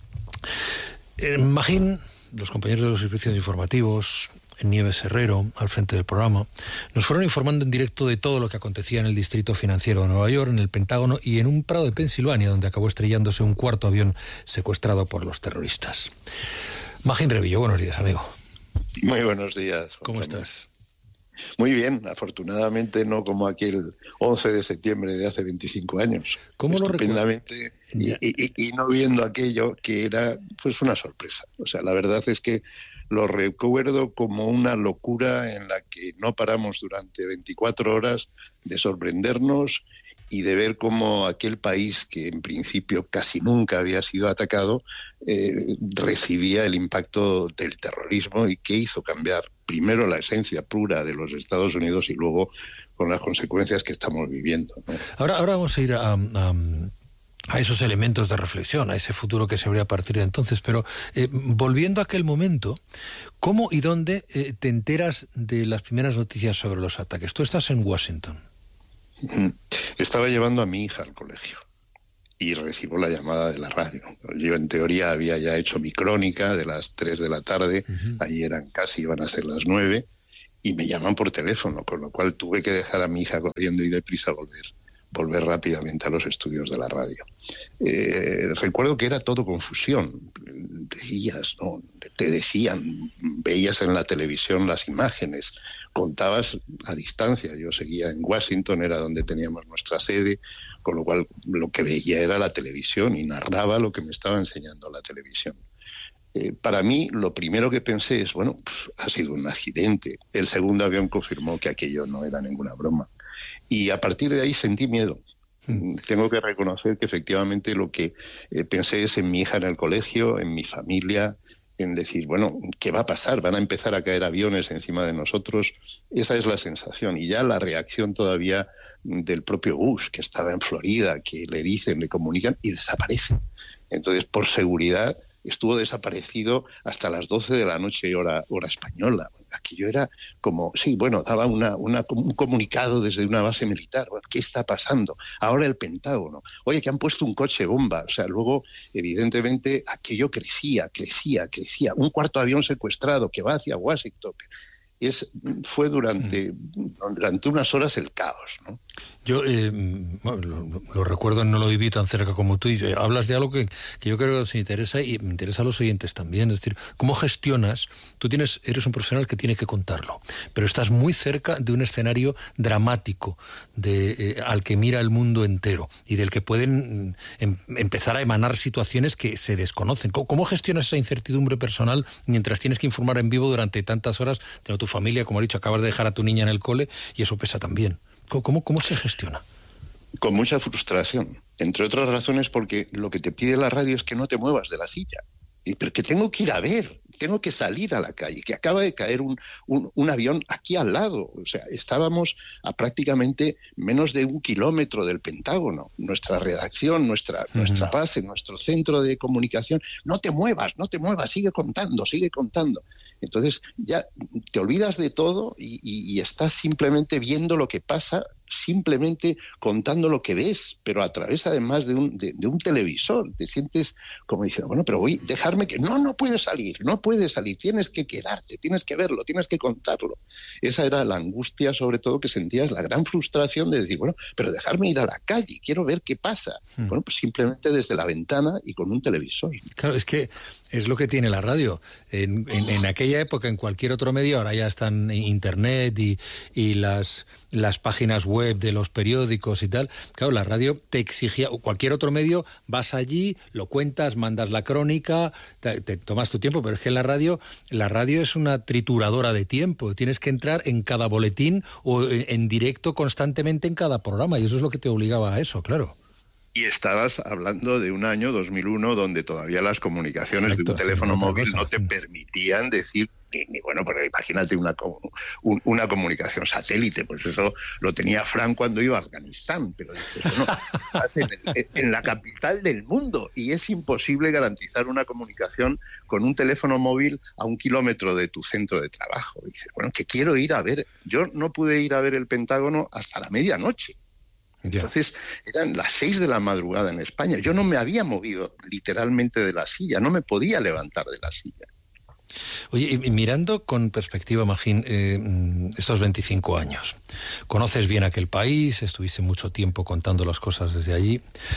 Eh, Magín, los compañeros de los servicios informativos, Nieves Herrero, al frente del programa, nos fueron informando en directo de todo lo que acontecía en el Distrito Financiero de Nueva York, en el Pentágono y en un prado de Pensilvania, donde acabó estrellándose un cuarto avión secuestrado por los terroristas. Magín Revillo, buenos días, amigo. Muy buenos días. ¿Cómo estás? Muy bien, afortunadamente no como aquel once de septiembre de hace veinticinco años. ¿Cómo lo Estupendamente, y, y, y no viendo aquello que era pues una sorpresa. O sea, la verdad es que lo recuerdo como una locura en la que no paramos durante veinticuatro horas de sorprendernos y de ver cómo aquel país, que en principio casi nunca había sido atacado, eh, recibía el impacto del terrorismo y que hizo cambiar primero la esencia pura de los Estados Unidos y luego con las consecuencias que estamos viviendo, ¿no? Ahora, ahora vamos a ir a, a, a esos elementos de reflexión, a ese futuro que se abría a partir de entonces, pero eh, volviendo a aquel momento, ¿cómo y dónde eh, te enteras de las primeras noticias sobre los ataques? Tú estás en Washington. Estaba llevando a mi hija al colegio y recibo la llamada de la radio. Yo en teoría había ya hecho mi crónica de las tres de la tarde, uh-huh. Ahí eran casi, iban a ser las nueve, y me llaman por teléfono, con lo cual tuve que dejar a mi hija corriendo y deprisa volver, volver rápidamente a los estudios de la radio. Eh, recuerdo que era todo confusión. Veías, ¿no? Te decían, veías en la televisión las imágenes, contabas a distancia. Yo seguía en Washington, era donde teníamos nuestra sede, con lo cual lo que veía era la televisión y narraba lo que me estaba enseñando la televisión. Eh, para mí, lo primero que pensé es, bueno, pues, ha sido un accidente. El segundo avión confirmó que aquello no era ninguna broma. Y a partir de ahí sentí miedo. Mm. Tengo que reconocer que efectivamente lo que eh, pensé es en mi hija en el colegio, en mi familia, en decir, bueno, ¿qué va a pasar? ¿Van a empezar a caer aviones encima de nosotros? Esa es la sensación. Y ya la reacción todavía del propio Bush, que estaba en Florida, que le dicen, le comunican y desaparece. Entonces, por seguridad, estuvo desaparecido hasta las doce de la noche, hora, hora española. Aquello era como, sí, bueno, daba una, una, un comunicado desde una base militar. Bueno, ¿qué está pasando? Ahora el Pentágono. Oye, que han puesto un coche bomba. O sea, luego, evidentemente, aquello crecía, crecía, crecía. Un cuarto avión secuestrado que va hacia Washington. Es, fue durante, sí. durante unas horas el caos, ¿no? Yo eh, bueno, lo, lo recuerdo, no lo viví tan cerca como tú, y eh, hablas de algo que, que yo creo que nos interesa y me interesa a los oyentes también, es decir, ¿cómo gestionas? Tú tienes, eres un profesional que tiene que contarlo, pero estás muy cerca de un escenario dramático de, eh, al que mira el mundo entero y del que pueden em, empezar a emanar situaciones que se desconocen. ¿Cómo, ¿Cómo gestionas esa incertidumbre personal mientras tienes que informar en vivo durante tantas horas de tu familia, como he dicho, acabas de dejar a tu niña en el cole y eso pesa también? ¿Cómo, cómo se gestiona? Con mucha frustración, entre otras razones porque lo que te pide la radio es que no te muevas de la silla. Y, pero que tengo que ir a ver, tengo que salir a la calle, que acaba de caer un, un, un avión aquí al lado. O sea, estábamos a prácticamente menos de un kilómetro del Pentágono. Nuestra redacción, nuestra, uh-huh. nuestra base, nuestro centro de comunicación. No te muevas, no te muevas, sigue contando, sigue contando. Entonces ya te olvidas de todo y, y, y estás simplemente viendo lo que pasa, simplemente contando lo que ves, pero a través además de un, de, de un televisor. Te sientes como diciendo, bueno, pero voy, dejarme que... No, no puedes salir, no puedes salir, tienes que quedarte, tienes que verlo, tienes que contarlo. Esa era la angustia, sobre todo, que sentías, la gran frustración de decir, bueno, pero dejarme ir a la calle, quiero ver qué pasa. Hmm. Bueno, pues simplemente desde la ventana y con un televisor. Claro, es que es lo que tiene la radio. En, en, en aquella época, en cualquier otro medio, ahora ya están internet y, y las, las páginas web de los periódicos y tal. Claro, la radio te exigía, o cualquier otro medio, vas allí, lo cuentas, mandas la crónica, te, te tomas tu tiempo, pero es que la radio, la radio es una trituradora de tiempo. Tienes que entrar en cada boletín o en, en directo constantemente en cada programa, y eso es lo que te obligaba a eso, claro. Y estabas hablando de un año, dos mil uno, donde todavía las comunicaciones Exacto, de un teléfono sí, móvil cosa, no te sí. permitían decir, ni, ni, bueno, pero imagínate una, un, una comunicación satélite, pues eso lo tenía Frank cuando iba a Afganistán, pero dices, bueno, estás en, el, en la capital del mundo y es imposible garantizar una comunicación con un teléfono móvil a un kilómetro de tu centro de trabajo. Dices, bueno, que quiero ir a ver, yo no pude ir a ver el Pentágono hasta la medianoche. Entonces, eran las seis de la madrugada en España. Yo no me había movido literalmente de la silla, no me podía levantar de la silla. Oye, y mirando con perspectiva, Magín, eh, estos veinticinco años, conoces bien aquel país, estuviste mucho tiempo contando las cosas desde allí.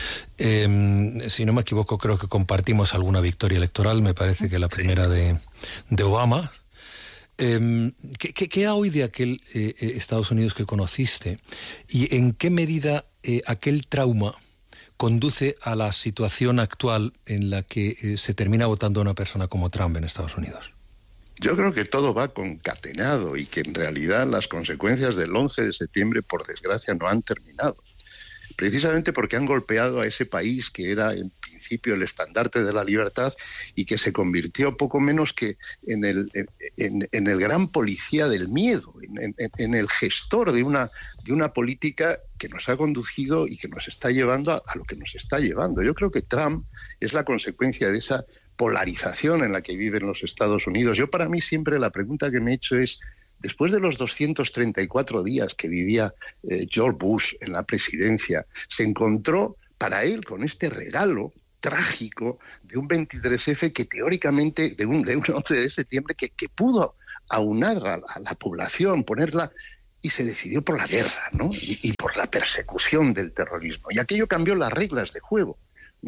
Eh, si no me equivoco, creo que compartimos alguna victoria electoral, me parece que la primera de, de Obama. Eh, ¿qué, qué, ¿Qué hay hoy de aquel eh, Estados Unidos que conociste y en qué medida eh, aquel trauma conduce a la situación actual en la que eh, se termina votando a una persona como Trump en Estados Unidos? Yo creo que todo va concatenado y que en realidad las consecuencias del once de septiembre, por desgracia, no han terminado. Precisamente porque han golpeado a ese país que era en principio el estandarte de la libertad y que se convirtió poco menos que en el, en, en el gran policía del miedo, en, en, en el gestor de una, de una política que nos ha conducido y que nos está llevando a, a lo que nos está llevando. Yo creo que Trump es la consecuencia de esa polarización en la que viven los Estados Unidos. Yo, para mí, siempre la pregunta que me he hecho es: después de los doscientos treinta y cuatro días que vivía eh, George Bush en la presidencia, se encontró para él con este regalo trágico de un veintitrés efe que teóricamente, de un, de un once de septiembre, que, que pudo aunar a la, a la población, ponerla, y se decidió por la guerra, ¿no? Y, y por la persecución del terrorismo. Y aquello cambió las reglas de juego.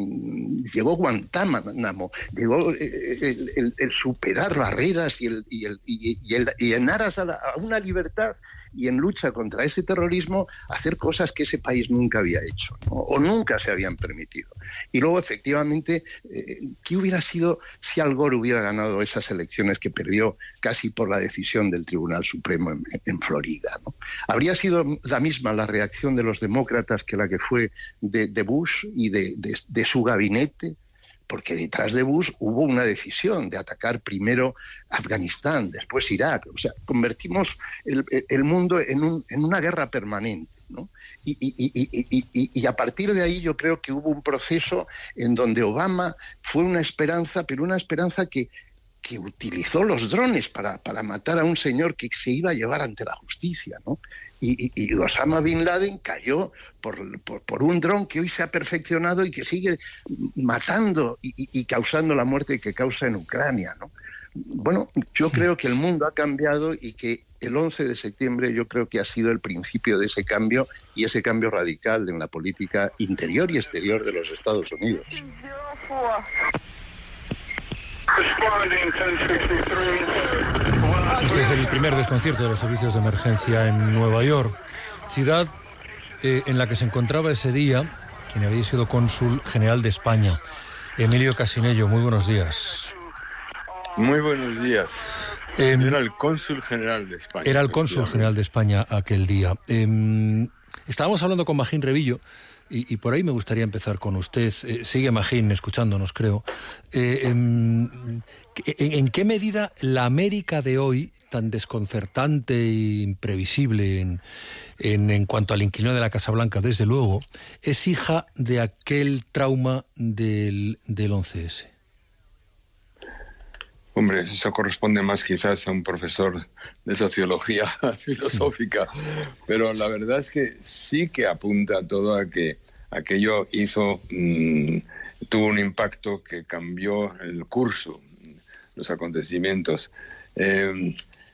Llegó Guantánamo, llegó el, el, el superar barreras y, el, y, el, y, el, y en aras a, la, a una libertad y en lucha contra ese terrorismo, hacer cosas que ese país nunca había hecho, ¿no? O nunca se habían permitido. Y luego, efectivamente, eh, ¿qué hubiera sido si Al Gore hubiera ganado esas elecciones que perdió casi por la decisión del Tribunal Supremo en, en Florida, ¿no? Habría sido la misma la reacción de los demócratas que la que fue de, de Bush y de, de, de su gabinete, porque detrás de Bush hubo una decisión de atacar primero Afganistán, después Irak. O sea, convertimos el, el mundo en, un, en una guerra permanente, ¿no? Y, y, y, y, y, y a partir de ahí yo creo que hubo un proceso en donde Obama fue una esperanza, pero una esperanza que, que utilizó los drones para, para matar a un señor que se iba a llevar ante la justicia, ¿no? Y, y, y Osama Bin Laden cayó por, por, por un dron que hoy se ha perfeccionado y que sigue matando y, y, y causando la muerte que causa en Ucrania, ¿no? Bueno, yo creo que el mundo ha cambiado y que el once de septiembre yo creo que ha sido el principio de ese cambio, y ese cambio radical en la política interior y exterior de los Estados Unidos. Este es el primer desconcierto de los servicios de emergencia en Nueva York, ciudad eh, en la que se encontraba ese día quien había sido cónsul general de España, Emilio Casinello. Muy buenos días. Muy buenos días. Eh, era el cónsul general de España. Era el cónsul general de España aquel día. Eh, estábamos hablando con Magín Revillo, y, y por ahí me gustaría empezar con usted. Eh, sigue Magín escuchándonos, creo. Eh, eh, en, ¿En qué medida la América de hoy, tan desconcertante e imprevisible en, en, en cuanto al inquilino de la Casa Blanca, desde luego, es hija de aquel trauma del, del once ese? Hombre, eso corresponde más quizás a un profesor de sociología filosófica, pero la verdad es que sí que apunta todo a que aquello hizo, mmm, tuvo un impacto que cambió el curso, los acontecimios. Eh,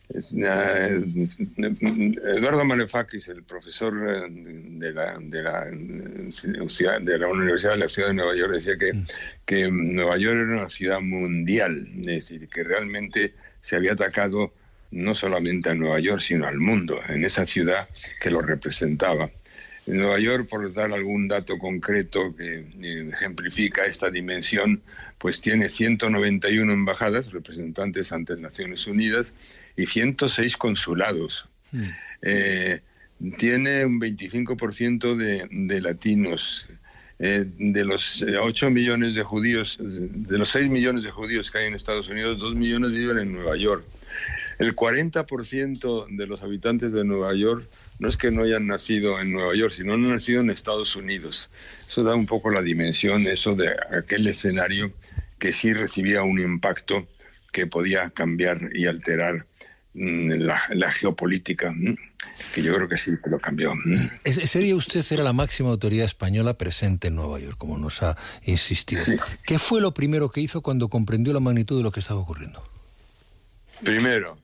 Eduardo Manefakis, el profesor de la, de, la, de la Universidad de la Ciudad de Nueva York, decía que, que Nueva York era una ciudad mundial, es decir, que realmente se había atacado no solamente a Nueva York, sino al mundo, en esa ciudad que lo representaba. En Nueva York, por dar algún dato concreto que ejemplifica esta dimensión, pues tiene ciento noventa y una embajadas, representantes ante Naciones Unidas, y ciento seis consulados. Mm. Eh, tiene un veinticinco por ciento de, de latinos. Eh, de los ocho millones de judíos, de los seis millones de judíos que hay en Estados Unidos, dos millones viven en Nueva York. El cuarenta por ciento de los habitantes de Nueva York no es que no hayan nacido en Nueva York, sino han nacido en Estados Unidos. Eso da un poco la dimensión, eso de aquel escenario que sí recibía un impacto que podía cambiar y alterar La, la geopolítica, que yo creo que sí que lo cambió. Ese día usted era la máxima autoridad española presente en Nueva York, como nos ha insistido. Sí. ¿Qué fue lo primero que hizo cuando comprendió la magnitud de lo que estaba ocurriendo? Primero,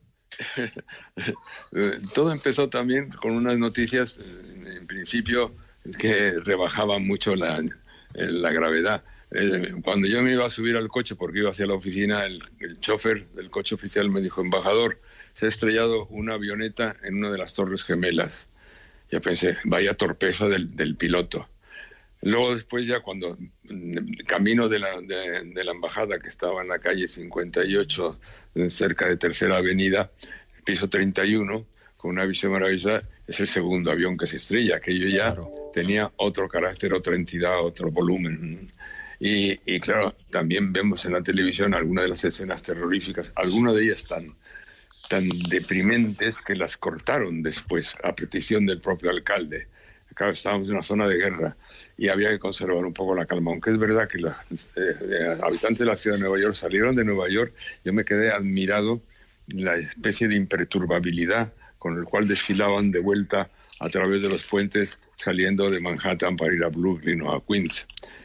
todo empezó también con unas noticias, en principio, que rebajaban mucho la, la gravedad. Cuando yo me iba a subir al coche, porque iba hacia la oficina, el, el chofer del coche oficial me dijo: embajador, se ha estrellado una avioneta en una de las Torres Gemelas. Yo pensé, vaya torpeza del, del piloto. Luego después ya cuando camino de la, de, de la embajada, que estaba en la calle cincuenta y ocho, cerca de Tercera Avenida, piso treinta y uno, con una visión maravillosa, es el segundo avión que se estrella. Aquello ya claro. tenía otro carácter, otra entidad, otro volumen. Y, y claro, también vemos en la televisión algunas de las escenas terroríficas, algunas de ellas tan, tan deprimentes que las cortaron después, a petición del propio alcalde. Claro, estábamos en una zona de guerra y había que conservar un poco la calma, aunque es verdad que los eh, habitantes de la ciudad de Nueva York salieron de Nueva York. Yo me quedé admirado la especie de imperturbabilidad con el cual desfilaban de vuelta a través de los puentes saliendo de Manhattan para ir a Brooklyn o a Queens.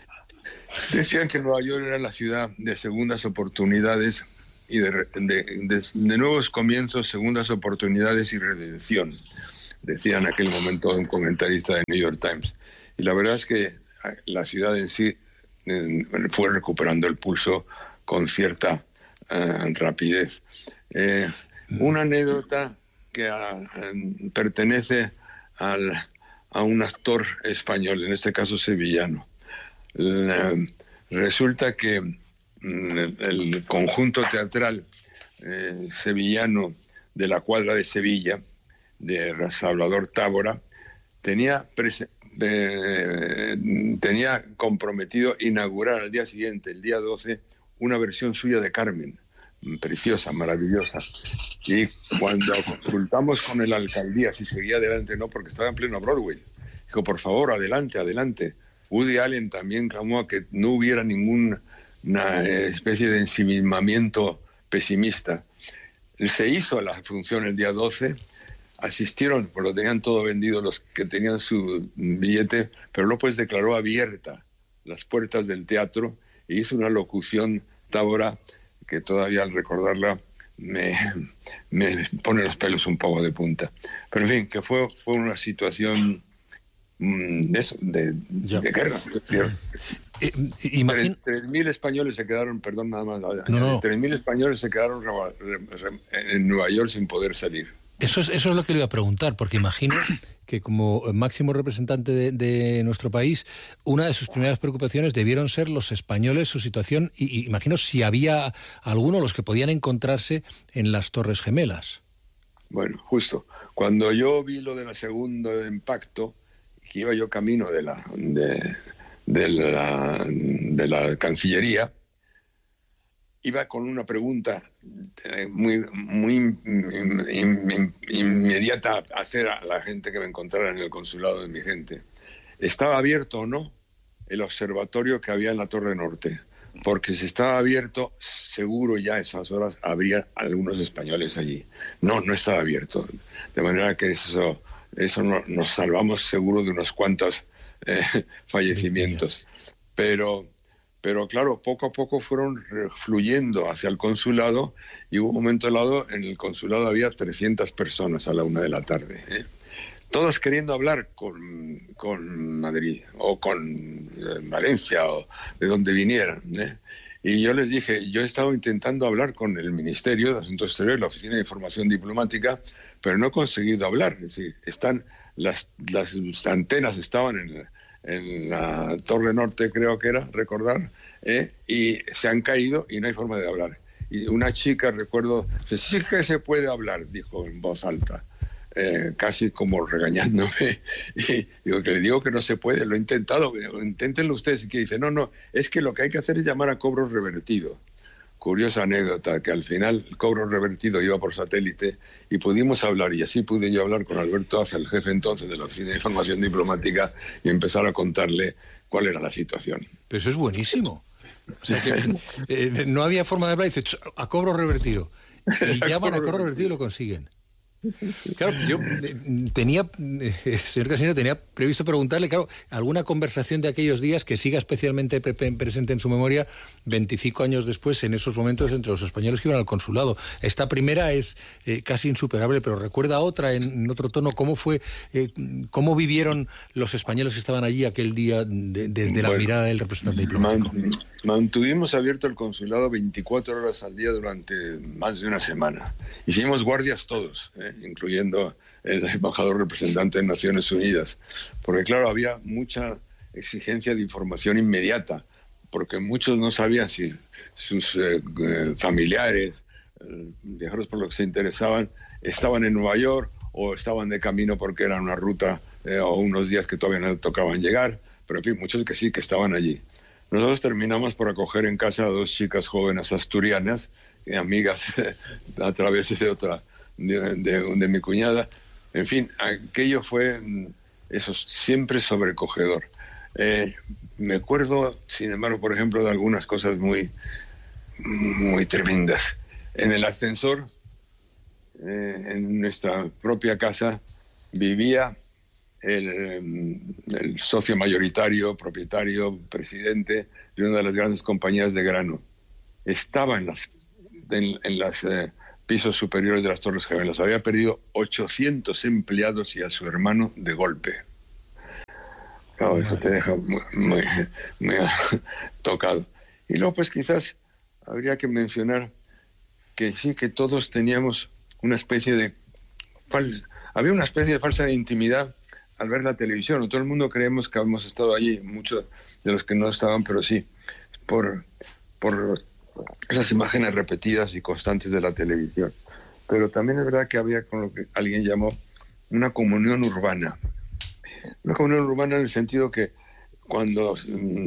Decían que Nueva York era la ciudad de segundas oportunidades y de, de, de, de nuevos comienzos, segundas oportunidades y redención, decía en aquel momento un comentarista de New York Times. Y la verdad es que la ciudad en sí eh, fue recuperando el pulso con cierta eh, rapidez. Eh, una anécdota que a, eh, pertenece al, a un actor español, en este caso sevillano. La, resulta que el, el conjunto teatral eh, sevillano de la Cuadra de Sevilla, de Salvador Tábora, tenía, prese, eh, tenía comprometido inaugurar al día siguiente, el día doce, una versión suya de Carmen, preciosa, maravillosa. Y cuando consultamos con el alcaldía si seguía adelante, no, porque estaba en pleno Broadway. Dijo, por favor, adelante, adelante. Woody Allen también clamó a que no hubiera ninguna especie de ensimismamiento pesimista. Se hizo la función el día doce, asistieron, pero tenían todo vendido los que tenían su billete, pero López declaró abierta las puertas del teatro e hizo una locución, Tábora, que todavía al recordarla me, me pone los pelos un poco de punta. Pero en fin, que fue, fue una situación de eso, de, de guerra. Eh, imagín... tres mil españoles se quedaron, perdón, nada más, no, no. tres mil españoles se quedaron en Nueva York sin poder salir. Eso es, eso es lo que le iba a preguntar, porque imagino que como máximo representante de, de nuestro país, una de sus primeras preocupaciones debieron ser los españoles, su situación, y, y imagino si había alguno, los que podían encontrarse en las Torres Gemelas. Bueno, justo. Cuando yo vi lo de la segundo impacto, que iba yo camino de la, de, de la, de la Cancillería, iba con una pregunta muy, muy inmediata a hacer a la gente que me encontrara en el consulado de mi gente. ¿Estaba abierto o no el observatorio que había en la Torre Norte? Porque si estaba abierto, seguro ya a esas horas habría algunos españoles allí. No, no estaba abierto. De manera que eso, eso no, nos salvamos seguro de unos cuantos eh, fallecimientos. Pero... Pero claro, poco a poco fueron fluyendo hacia el consulado y hubo un momento dado en el consulado había trescientas personas a la una de la tarde. ¿eh? Todos queriendo hablar con, con Madrid o con Valencia o de donde vinieran. ¿eh? Y yo les dije, yo he estado intentando hablar con el Ministerio de Asuntos Exteriores, la Oficina de Información Diplomática, pero no he conseguido hablar. Es decir, están, las, las antenas estaban en el, en la Torre Norte, creo que era, recordar, ¿eh? y se han caído y no hay forma de hablar. Y una chica, recuerdo, dice, sí que se puede hablar, dijo en voz alta, eh, casi como regañándome. Y digo, que le digo que no se puede, lo he intentado, inténtenlo ustedes. Y que dice, no, no, es que lo que hay que hacer es llamar a cobro revertido. Curiosa anécdota, que al final el cobro revertido iba por satélite y pudimos hablar, y así pude yo hablar con Alberto Aza, el jefe entonces de la Oficina de Información Diplomática, y empezar a contarle cuál era la situación. Pero eso es buenísimo. O sea que eh, no había forma de hablar, y dice, a cobro revertido. Y llaman a cobro revertido y lo consiguen. Claro, yo eh, tenía, eh, señor Casinero, tenía previsto preguntarle, claro, alguna conversación de aquellos días que siga especialmente pre presente en su memoria veinticinco años después, en esos momentos, entre los españoles que iban al consulado. Esta primera es eh, casi insuperable, pero recuerda otra en, en otro tono. ¿Cómo fue, eh, cómo vivieron los españoles que estaban allí aquel día de, desde bueno, la mirada del representante diplomático? Man, mantuvimos abierto el consulado veinticuatro horas al día durante más de una semana. Hicimos guardias todos, ¿eh? incluyendo el embajador representante de Naciones Unidas, porque claro, había mucha exigencia de información inmediata, porque muchos no sabían si sus eh, familiares, eh, viajeros por los que se interesaban, estaban en Nueva York o estaban de camino porque era una ruta eh, o unos días que todavía no tocaban llegar, pero en fin, muchos que sí, que estaban allí. Nosotros terminamos por acoger en casa a dos chicas jóvenes asturianas, eh, amigas eh, a través de otra, de, de, de mi cuñada. En fin, aquello fue, eso, siempre sobrecogedor. Eh, me acuerdo, sin embargo, por ejemplo, de algunas cosas muy, muy tremendas. En el ascensor, eh, en nuestra propia casa, vivía el, el socio mayoritario, propietario, presidente de una de las grandes compañías de grano. Estaba en las, en, en las eh, pisos superiores de las Torres Gemelas. Había perdido ochocientos empleados y a su hermano de golpe. Claro, eso te deja muy, muy, muy tocado. Y luego, pues quizás habría que mencionar que sí, que todos teníamos una especie de... Fal, había una especie de falsa intimidad al ver la televisión. Todo el mundo creemos que hemos estado allí, muchos de los que no estaban, pero sí, por, por esas imágenes repetidas y constantes de la televisión. Pero también es verdad que había con lo que alguien llamó una comunión urbana. Una comunión urbana en el sentido que cuando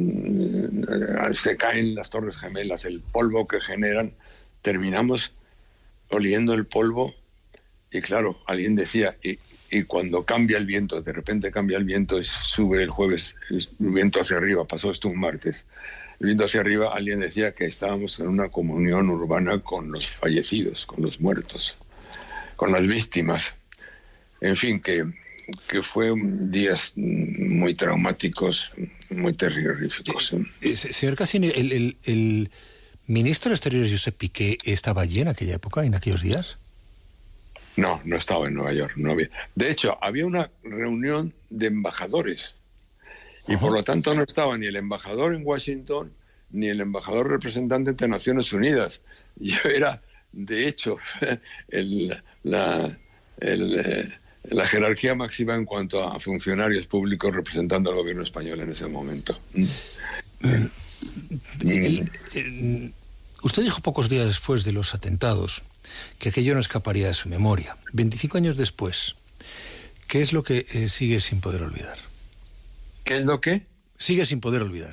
mm, se caen las Torres Gemelas, el polvo que generan, terminamos oliendo el polvo y claro, alguien decía, y, y cuando cambia el viento, de repente cambia el viento y sube el jueves, el viento hacia arriba, pasó esto un martes, el viento hacia arriba, alguien decía que estábamos en una comunión urbana con los fallecidos, con los muertos, con las víctimas, en fin, que que fue días muy traumáticos, muy terroríficos. Eh, señor Cassini, el, el, el ministro de Exteriores, Josep Piqué, ¿estaba allí en aquella época, en aquellos días? No, no estaba en Nueva York. No había. De hecho, había una reunión de embajadores y uh-huh. por lo tanto no estaba ni el embajador en Washington ni el embajador representante ante Naciones Unidas. Yo era, de hecho, el, la... El, eh, la jerarquía máxima en cuanto a funcionarios públicos representando al gobierno español en ese momento. El, el, el, usted dijo pocos días después de los atentados que aquello no escaparía de su memoria. veinticinco años después, ¿qué es lo que eh, sigue sin poder olvidar? ¿Qué es lo que? Sigue sin poder olvidar.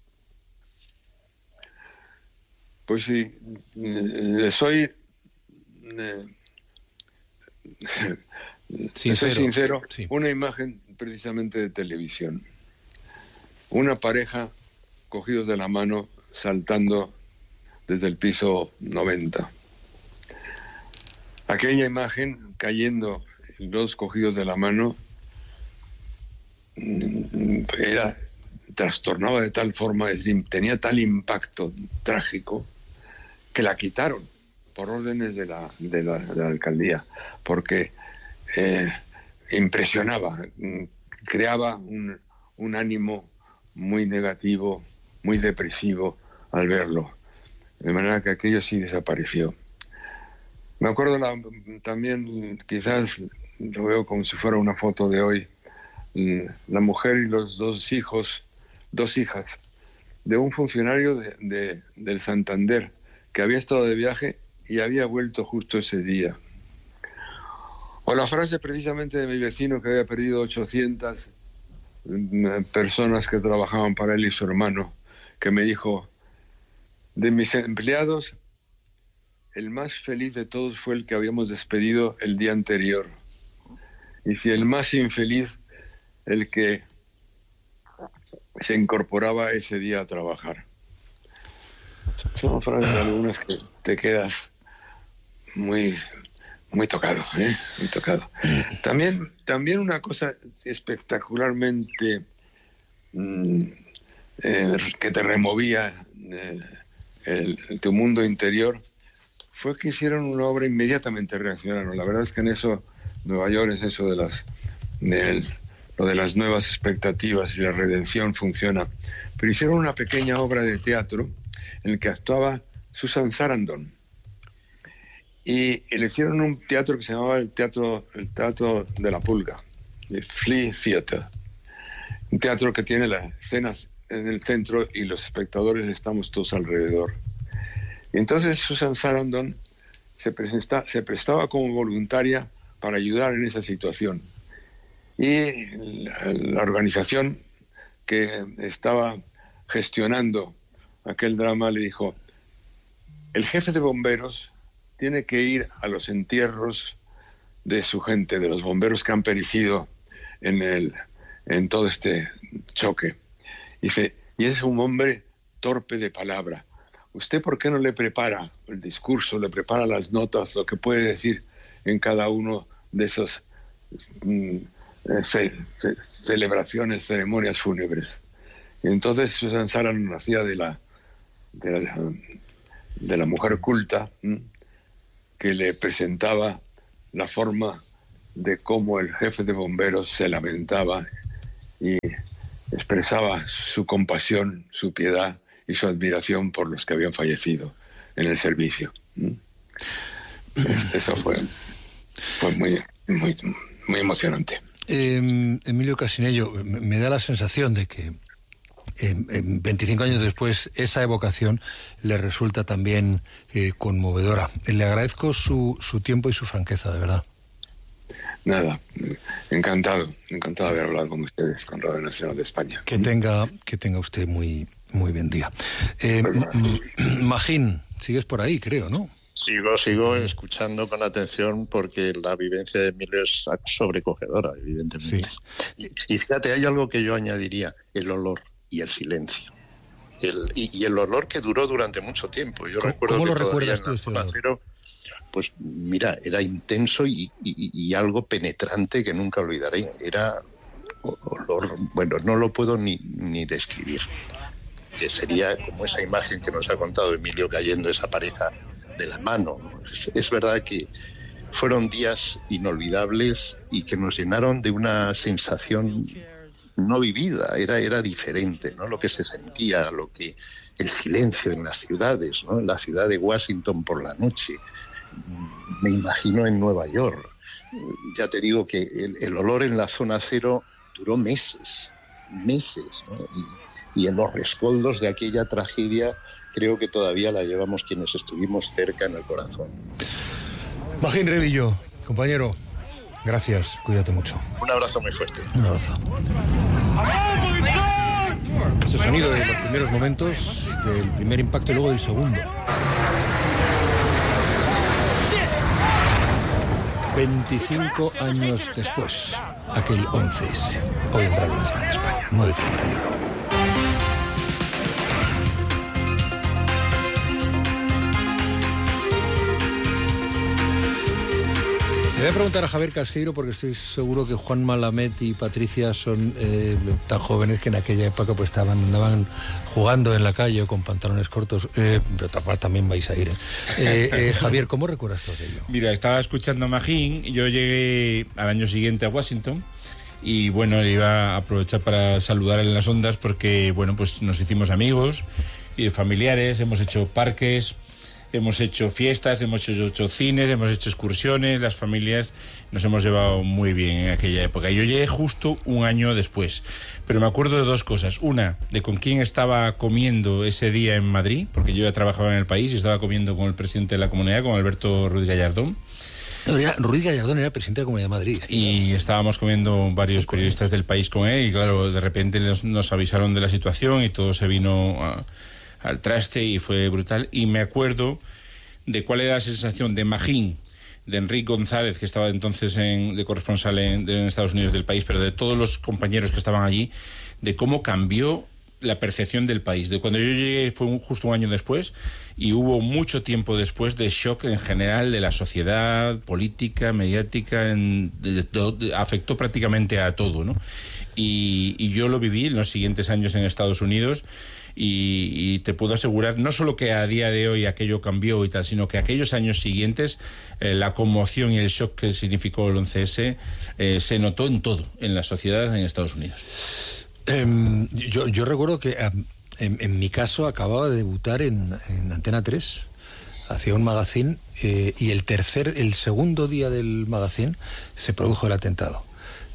Pues sí, eh, soy... Eh, Sincero, soy sincero, sí. Una imagen precisamente de televisión. Una pareja cogidos de la mano saltando desde el piso noventa. Aquella imagen cayendo, los cogidos de la mano, era trastornaba de tal forma, es decir, tenía tal impacto trágico que la quitaron por órdenes de la, de la, de la alcaldía, porque Eh, impresionaba, creaba un, un ánimo muy negativo, muy depresivo al verlo, de manera que aquello sí desapareció. Me acuerdo la, también, quizás lo veo como si fuera una foto de hoy, la mujer y los dos hijos, dos hijas, de un funcionario de, de, del Santander, que había estado de viaje y había vuelto justo ese día. O la frase precisamente de mi vecino que había perdido ochocientas personas que trabajaban para él y su hermano, que me dijo, de mis empleados, el más feliz de todos fue el que habíamos despedido el día anterior. Y si el más infeliz, el que se incorporaba ese día a trabajar. Son frases algunas que te quedas muy... Muy tocado, ¿eh? Muy tocado. También, también una cosa espectacularmente mmm, eh, que te removía eh, el, el, tu mundo interior fue que hicieron una obra e inmediatamente reaccionaron. La verdad es que en eso, Nueva York es eso de las, de, lo de las nuevas expectativas y la redención funciona. Pero hicieron una pequeña obra de teatro en la que actuaba Susan Sarandon. Y le hicieron un teatro que se llamaba el Teatro, el teatro de la Pulga, el Flea Theater. un teatro que tiene las escenas en el centro y los espectadores estamos todos alrededor. Y entonces Susan Sarandon se, presenta, se prestaba como voluntaria para ayudar en esa situación. Y la, la organización que estaba gestionando aquel drama le dijo: el jefe de bomberos tiene que ir a los entierros de su gente, de los bomberos que han perecido en, el, en todo este choque. Dice, y es un hombre torpe de palabra. ¿Usted por qué no le prepara el discurso, le prepara las notas, lo que puede decir en cada uno de esas mm, ce, ce, celebraciones, ceremonias fúnebres? Y entonces Susan Sarandon nacía de la, de la, de la mujer culta, mm, que le presentaba la forma de cómo el jefe de bomberos se lamentaba y expresaba su compasión, su piedad y su admiración por los que habían fallecido en el servicio. Eso fue, fue muy, muy, muy emocionante. Eh, Emilio Casinello, me da la sensación de que eh, veinticinco años después esa evocación le resulta también eh, conmovedora. Le agradezco su, su tiempo y su franqueza, de verdad. Nada, encantado, encantado de haber hablado con ustedes, con Radio Nacional de España. Que tenga, que tenga usted muy, muy buen día. Eh, Magín, sigues por ahí, creo, ¿no? Sigo, sigo escuchando con atención porque la vivencia de Emilio es sobrecogedora, evidentemente. Sí. Y, y fíjate, hay algo que yo añadiría, el olor y el silencio. El, y, y el olor que duró durante mucho tiempo. Yo ¿Cómo, recuerdo ¿cómo que lo todavía recuerdas en la zona cero, pues mira, era intenso y, y, y algo penetrante que nunca olvidaré. Era olor, bueno, no lo puedo ni, ni describir. Que sería como esa imagen que nos ha contado Emilio cayendo esa pareja de la mano. Es, es verdad que fueron días inolvidables y que nos llenaron de una sensación no vivida, era, era diferente, ¿no? Lo que se sentía, lo que el silencio en las ciudades, ¿no? En la ciudad de Washington por la noche, me imagino en Nueva York. Ya te digo que el, el olor en la zona cero duró meses, meses, ¿no? Y, y en los rescoldos de aquella tragedia creo que todavía la llevamos quienes estuvimos cerca en el corazón. Magín Revillo, compañero, gracias, cuídate mucho. Un abrazo muy fuerte. Un abrazo. Ese sonido de los primeros momentos, del primer impacto y luego del segundo. veinticinco años después, aquel once ese, hoy en Radio Nacional de España, nueve treinta y uno. Le voy a preguntar a Javier Casqueiro porque estoy seguro que Juan Malamet y Patricia son eh, tan jóvenes que en aquella época pues estaban andaban jugando en la calle o con pantalones cortos, eh, pero también vais a ir. ¿eh? Eh, eh, Javier, ¿cómo recuerdas todo aquello? Mira, estaba escuchando a Magín y yo llegué al año siguiente a Washington y bueno, le iba a aprovechar para saludar en las ondas porque bueno, pues nos hicimos amigos y familiares, hemos hecho parques, hemos hecho fiestas, hemos hecho cines, hemos hecho excursiones, las familias nos hemos llevado muy bien en aquella época. Yo llegué justo un año después, pero me acuerdo de dos cosas. Una, de con quién estaba comiendo ese día en Madrid, porque yo ya trabajaba en el país y estaba comiendo con el presidente de la comunidad, con Alberto Ruiz Gallardón. No, era, Ruiz Gallardón era presidente de la Comunidad de Madrid. Y estábamos comiendo varios periodistas del país con él y claro, de repente nos, nos avisaron de la situación y todo se vino a, al traste y fue brutal. Y me acuerdo de cuál era la sensación de Magín, de Enrique González, que estaba entonces en, de corresponsal en, en Estados Unidos del país, pero de todos los compañeros que estaban allí, de cómo cambió la percepción del país. De cuando yo llegué fue un, justo un año después y hubo mucho tiempo después de shock en general de la sociedad, política, mediática, en, de, de, de, afectó prácticamente a todo, ¿no? Y, y yo lo viví en los siguientes años en Estados Unidos. Y, y te puedo asegurar, no solo que a día de hoy aquello cambió y tal, sino que aquellos años siguientes eh, la conmoción y el shock que significó el once ese eh, se notó en todo, en la sociedad en Estados Unidos. Eh, yo, yo recuerdo que en, en mi caso acababa de debutar en, en Antena tres, hacía un magazine eh, y el tercer, el segundo día del magazine se produjo el atentado.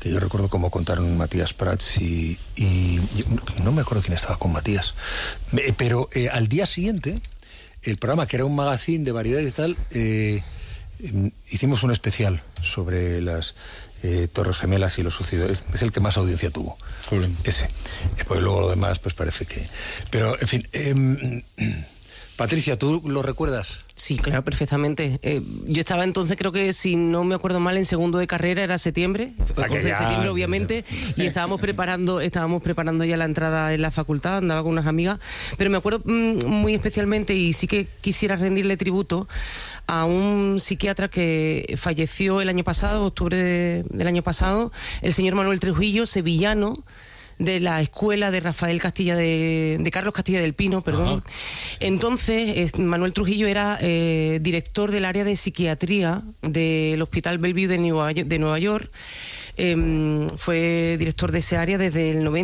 que yo recuerdo cómo contaron Matías Prats y, y no me acuerdo quién estaba con Matías, pero eh, al día siguiente el programa, que era un magazine de variedades y tal, eh, eh, hicimos un especial sobre las eh, Torres Gemelas y lo sucedido. Es, es el que más audiencia tuvo. Joder. Ese. Pues luego lo demás, pues parece que... Pero, en fin... Eh, Patricia, ¿tú lo recuerdas? Sí, claro, perfectamente. Eh, yo estaba entonces, creo que si no me acuerdo mal, en segundo de carrera, era septiembre, once de septiembre obviamente, y estábamos preparando, estábamos preparando ya la entrada en la facultad, andaba con unas amigas, pero me acuerdo mmm, muy especialmente, y sí que quisiera rendirle tributo a un psiquiatra que falleció el año pasado, octubre de, del año pasado, el señor Manuel Trujillo, sevillano, de la escuela de Rafael Castilla de, de Carlos Castilla del Pino, perdón. Ajá. Entonces, Manuel Trujillo era eh, director del área de psiquiatría del Hospital Bellevue de Nueva York. De Nueva York. Eh, fue director de ese área desde el noventa.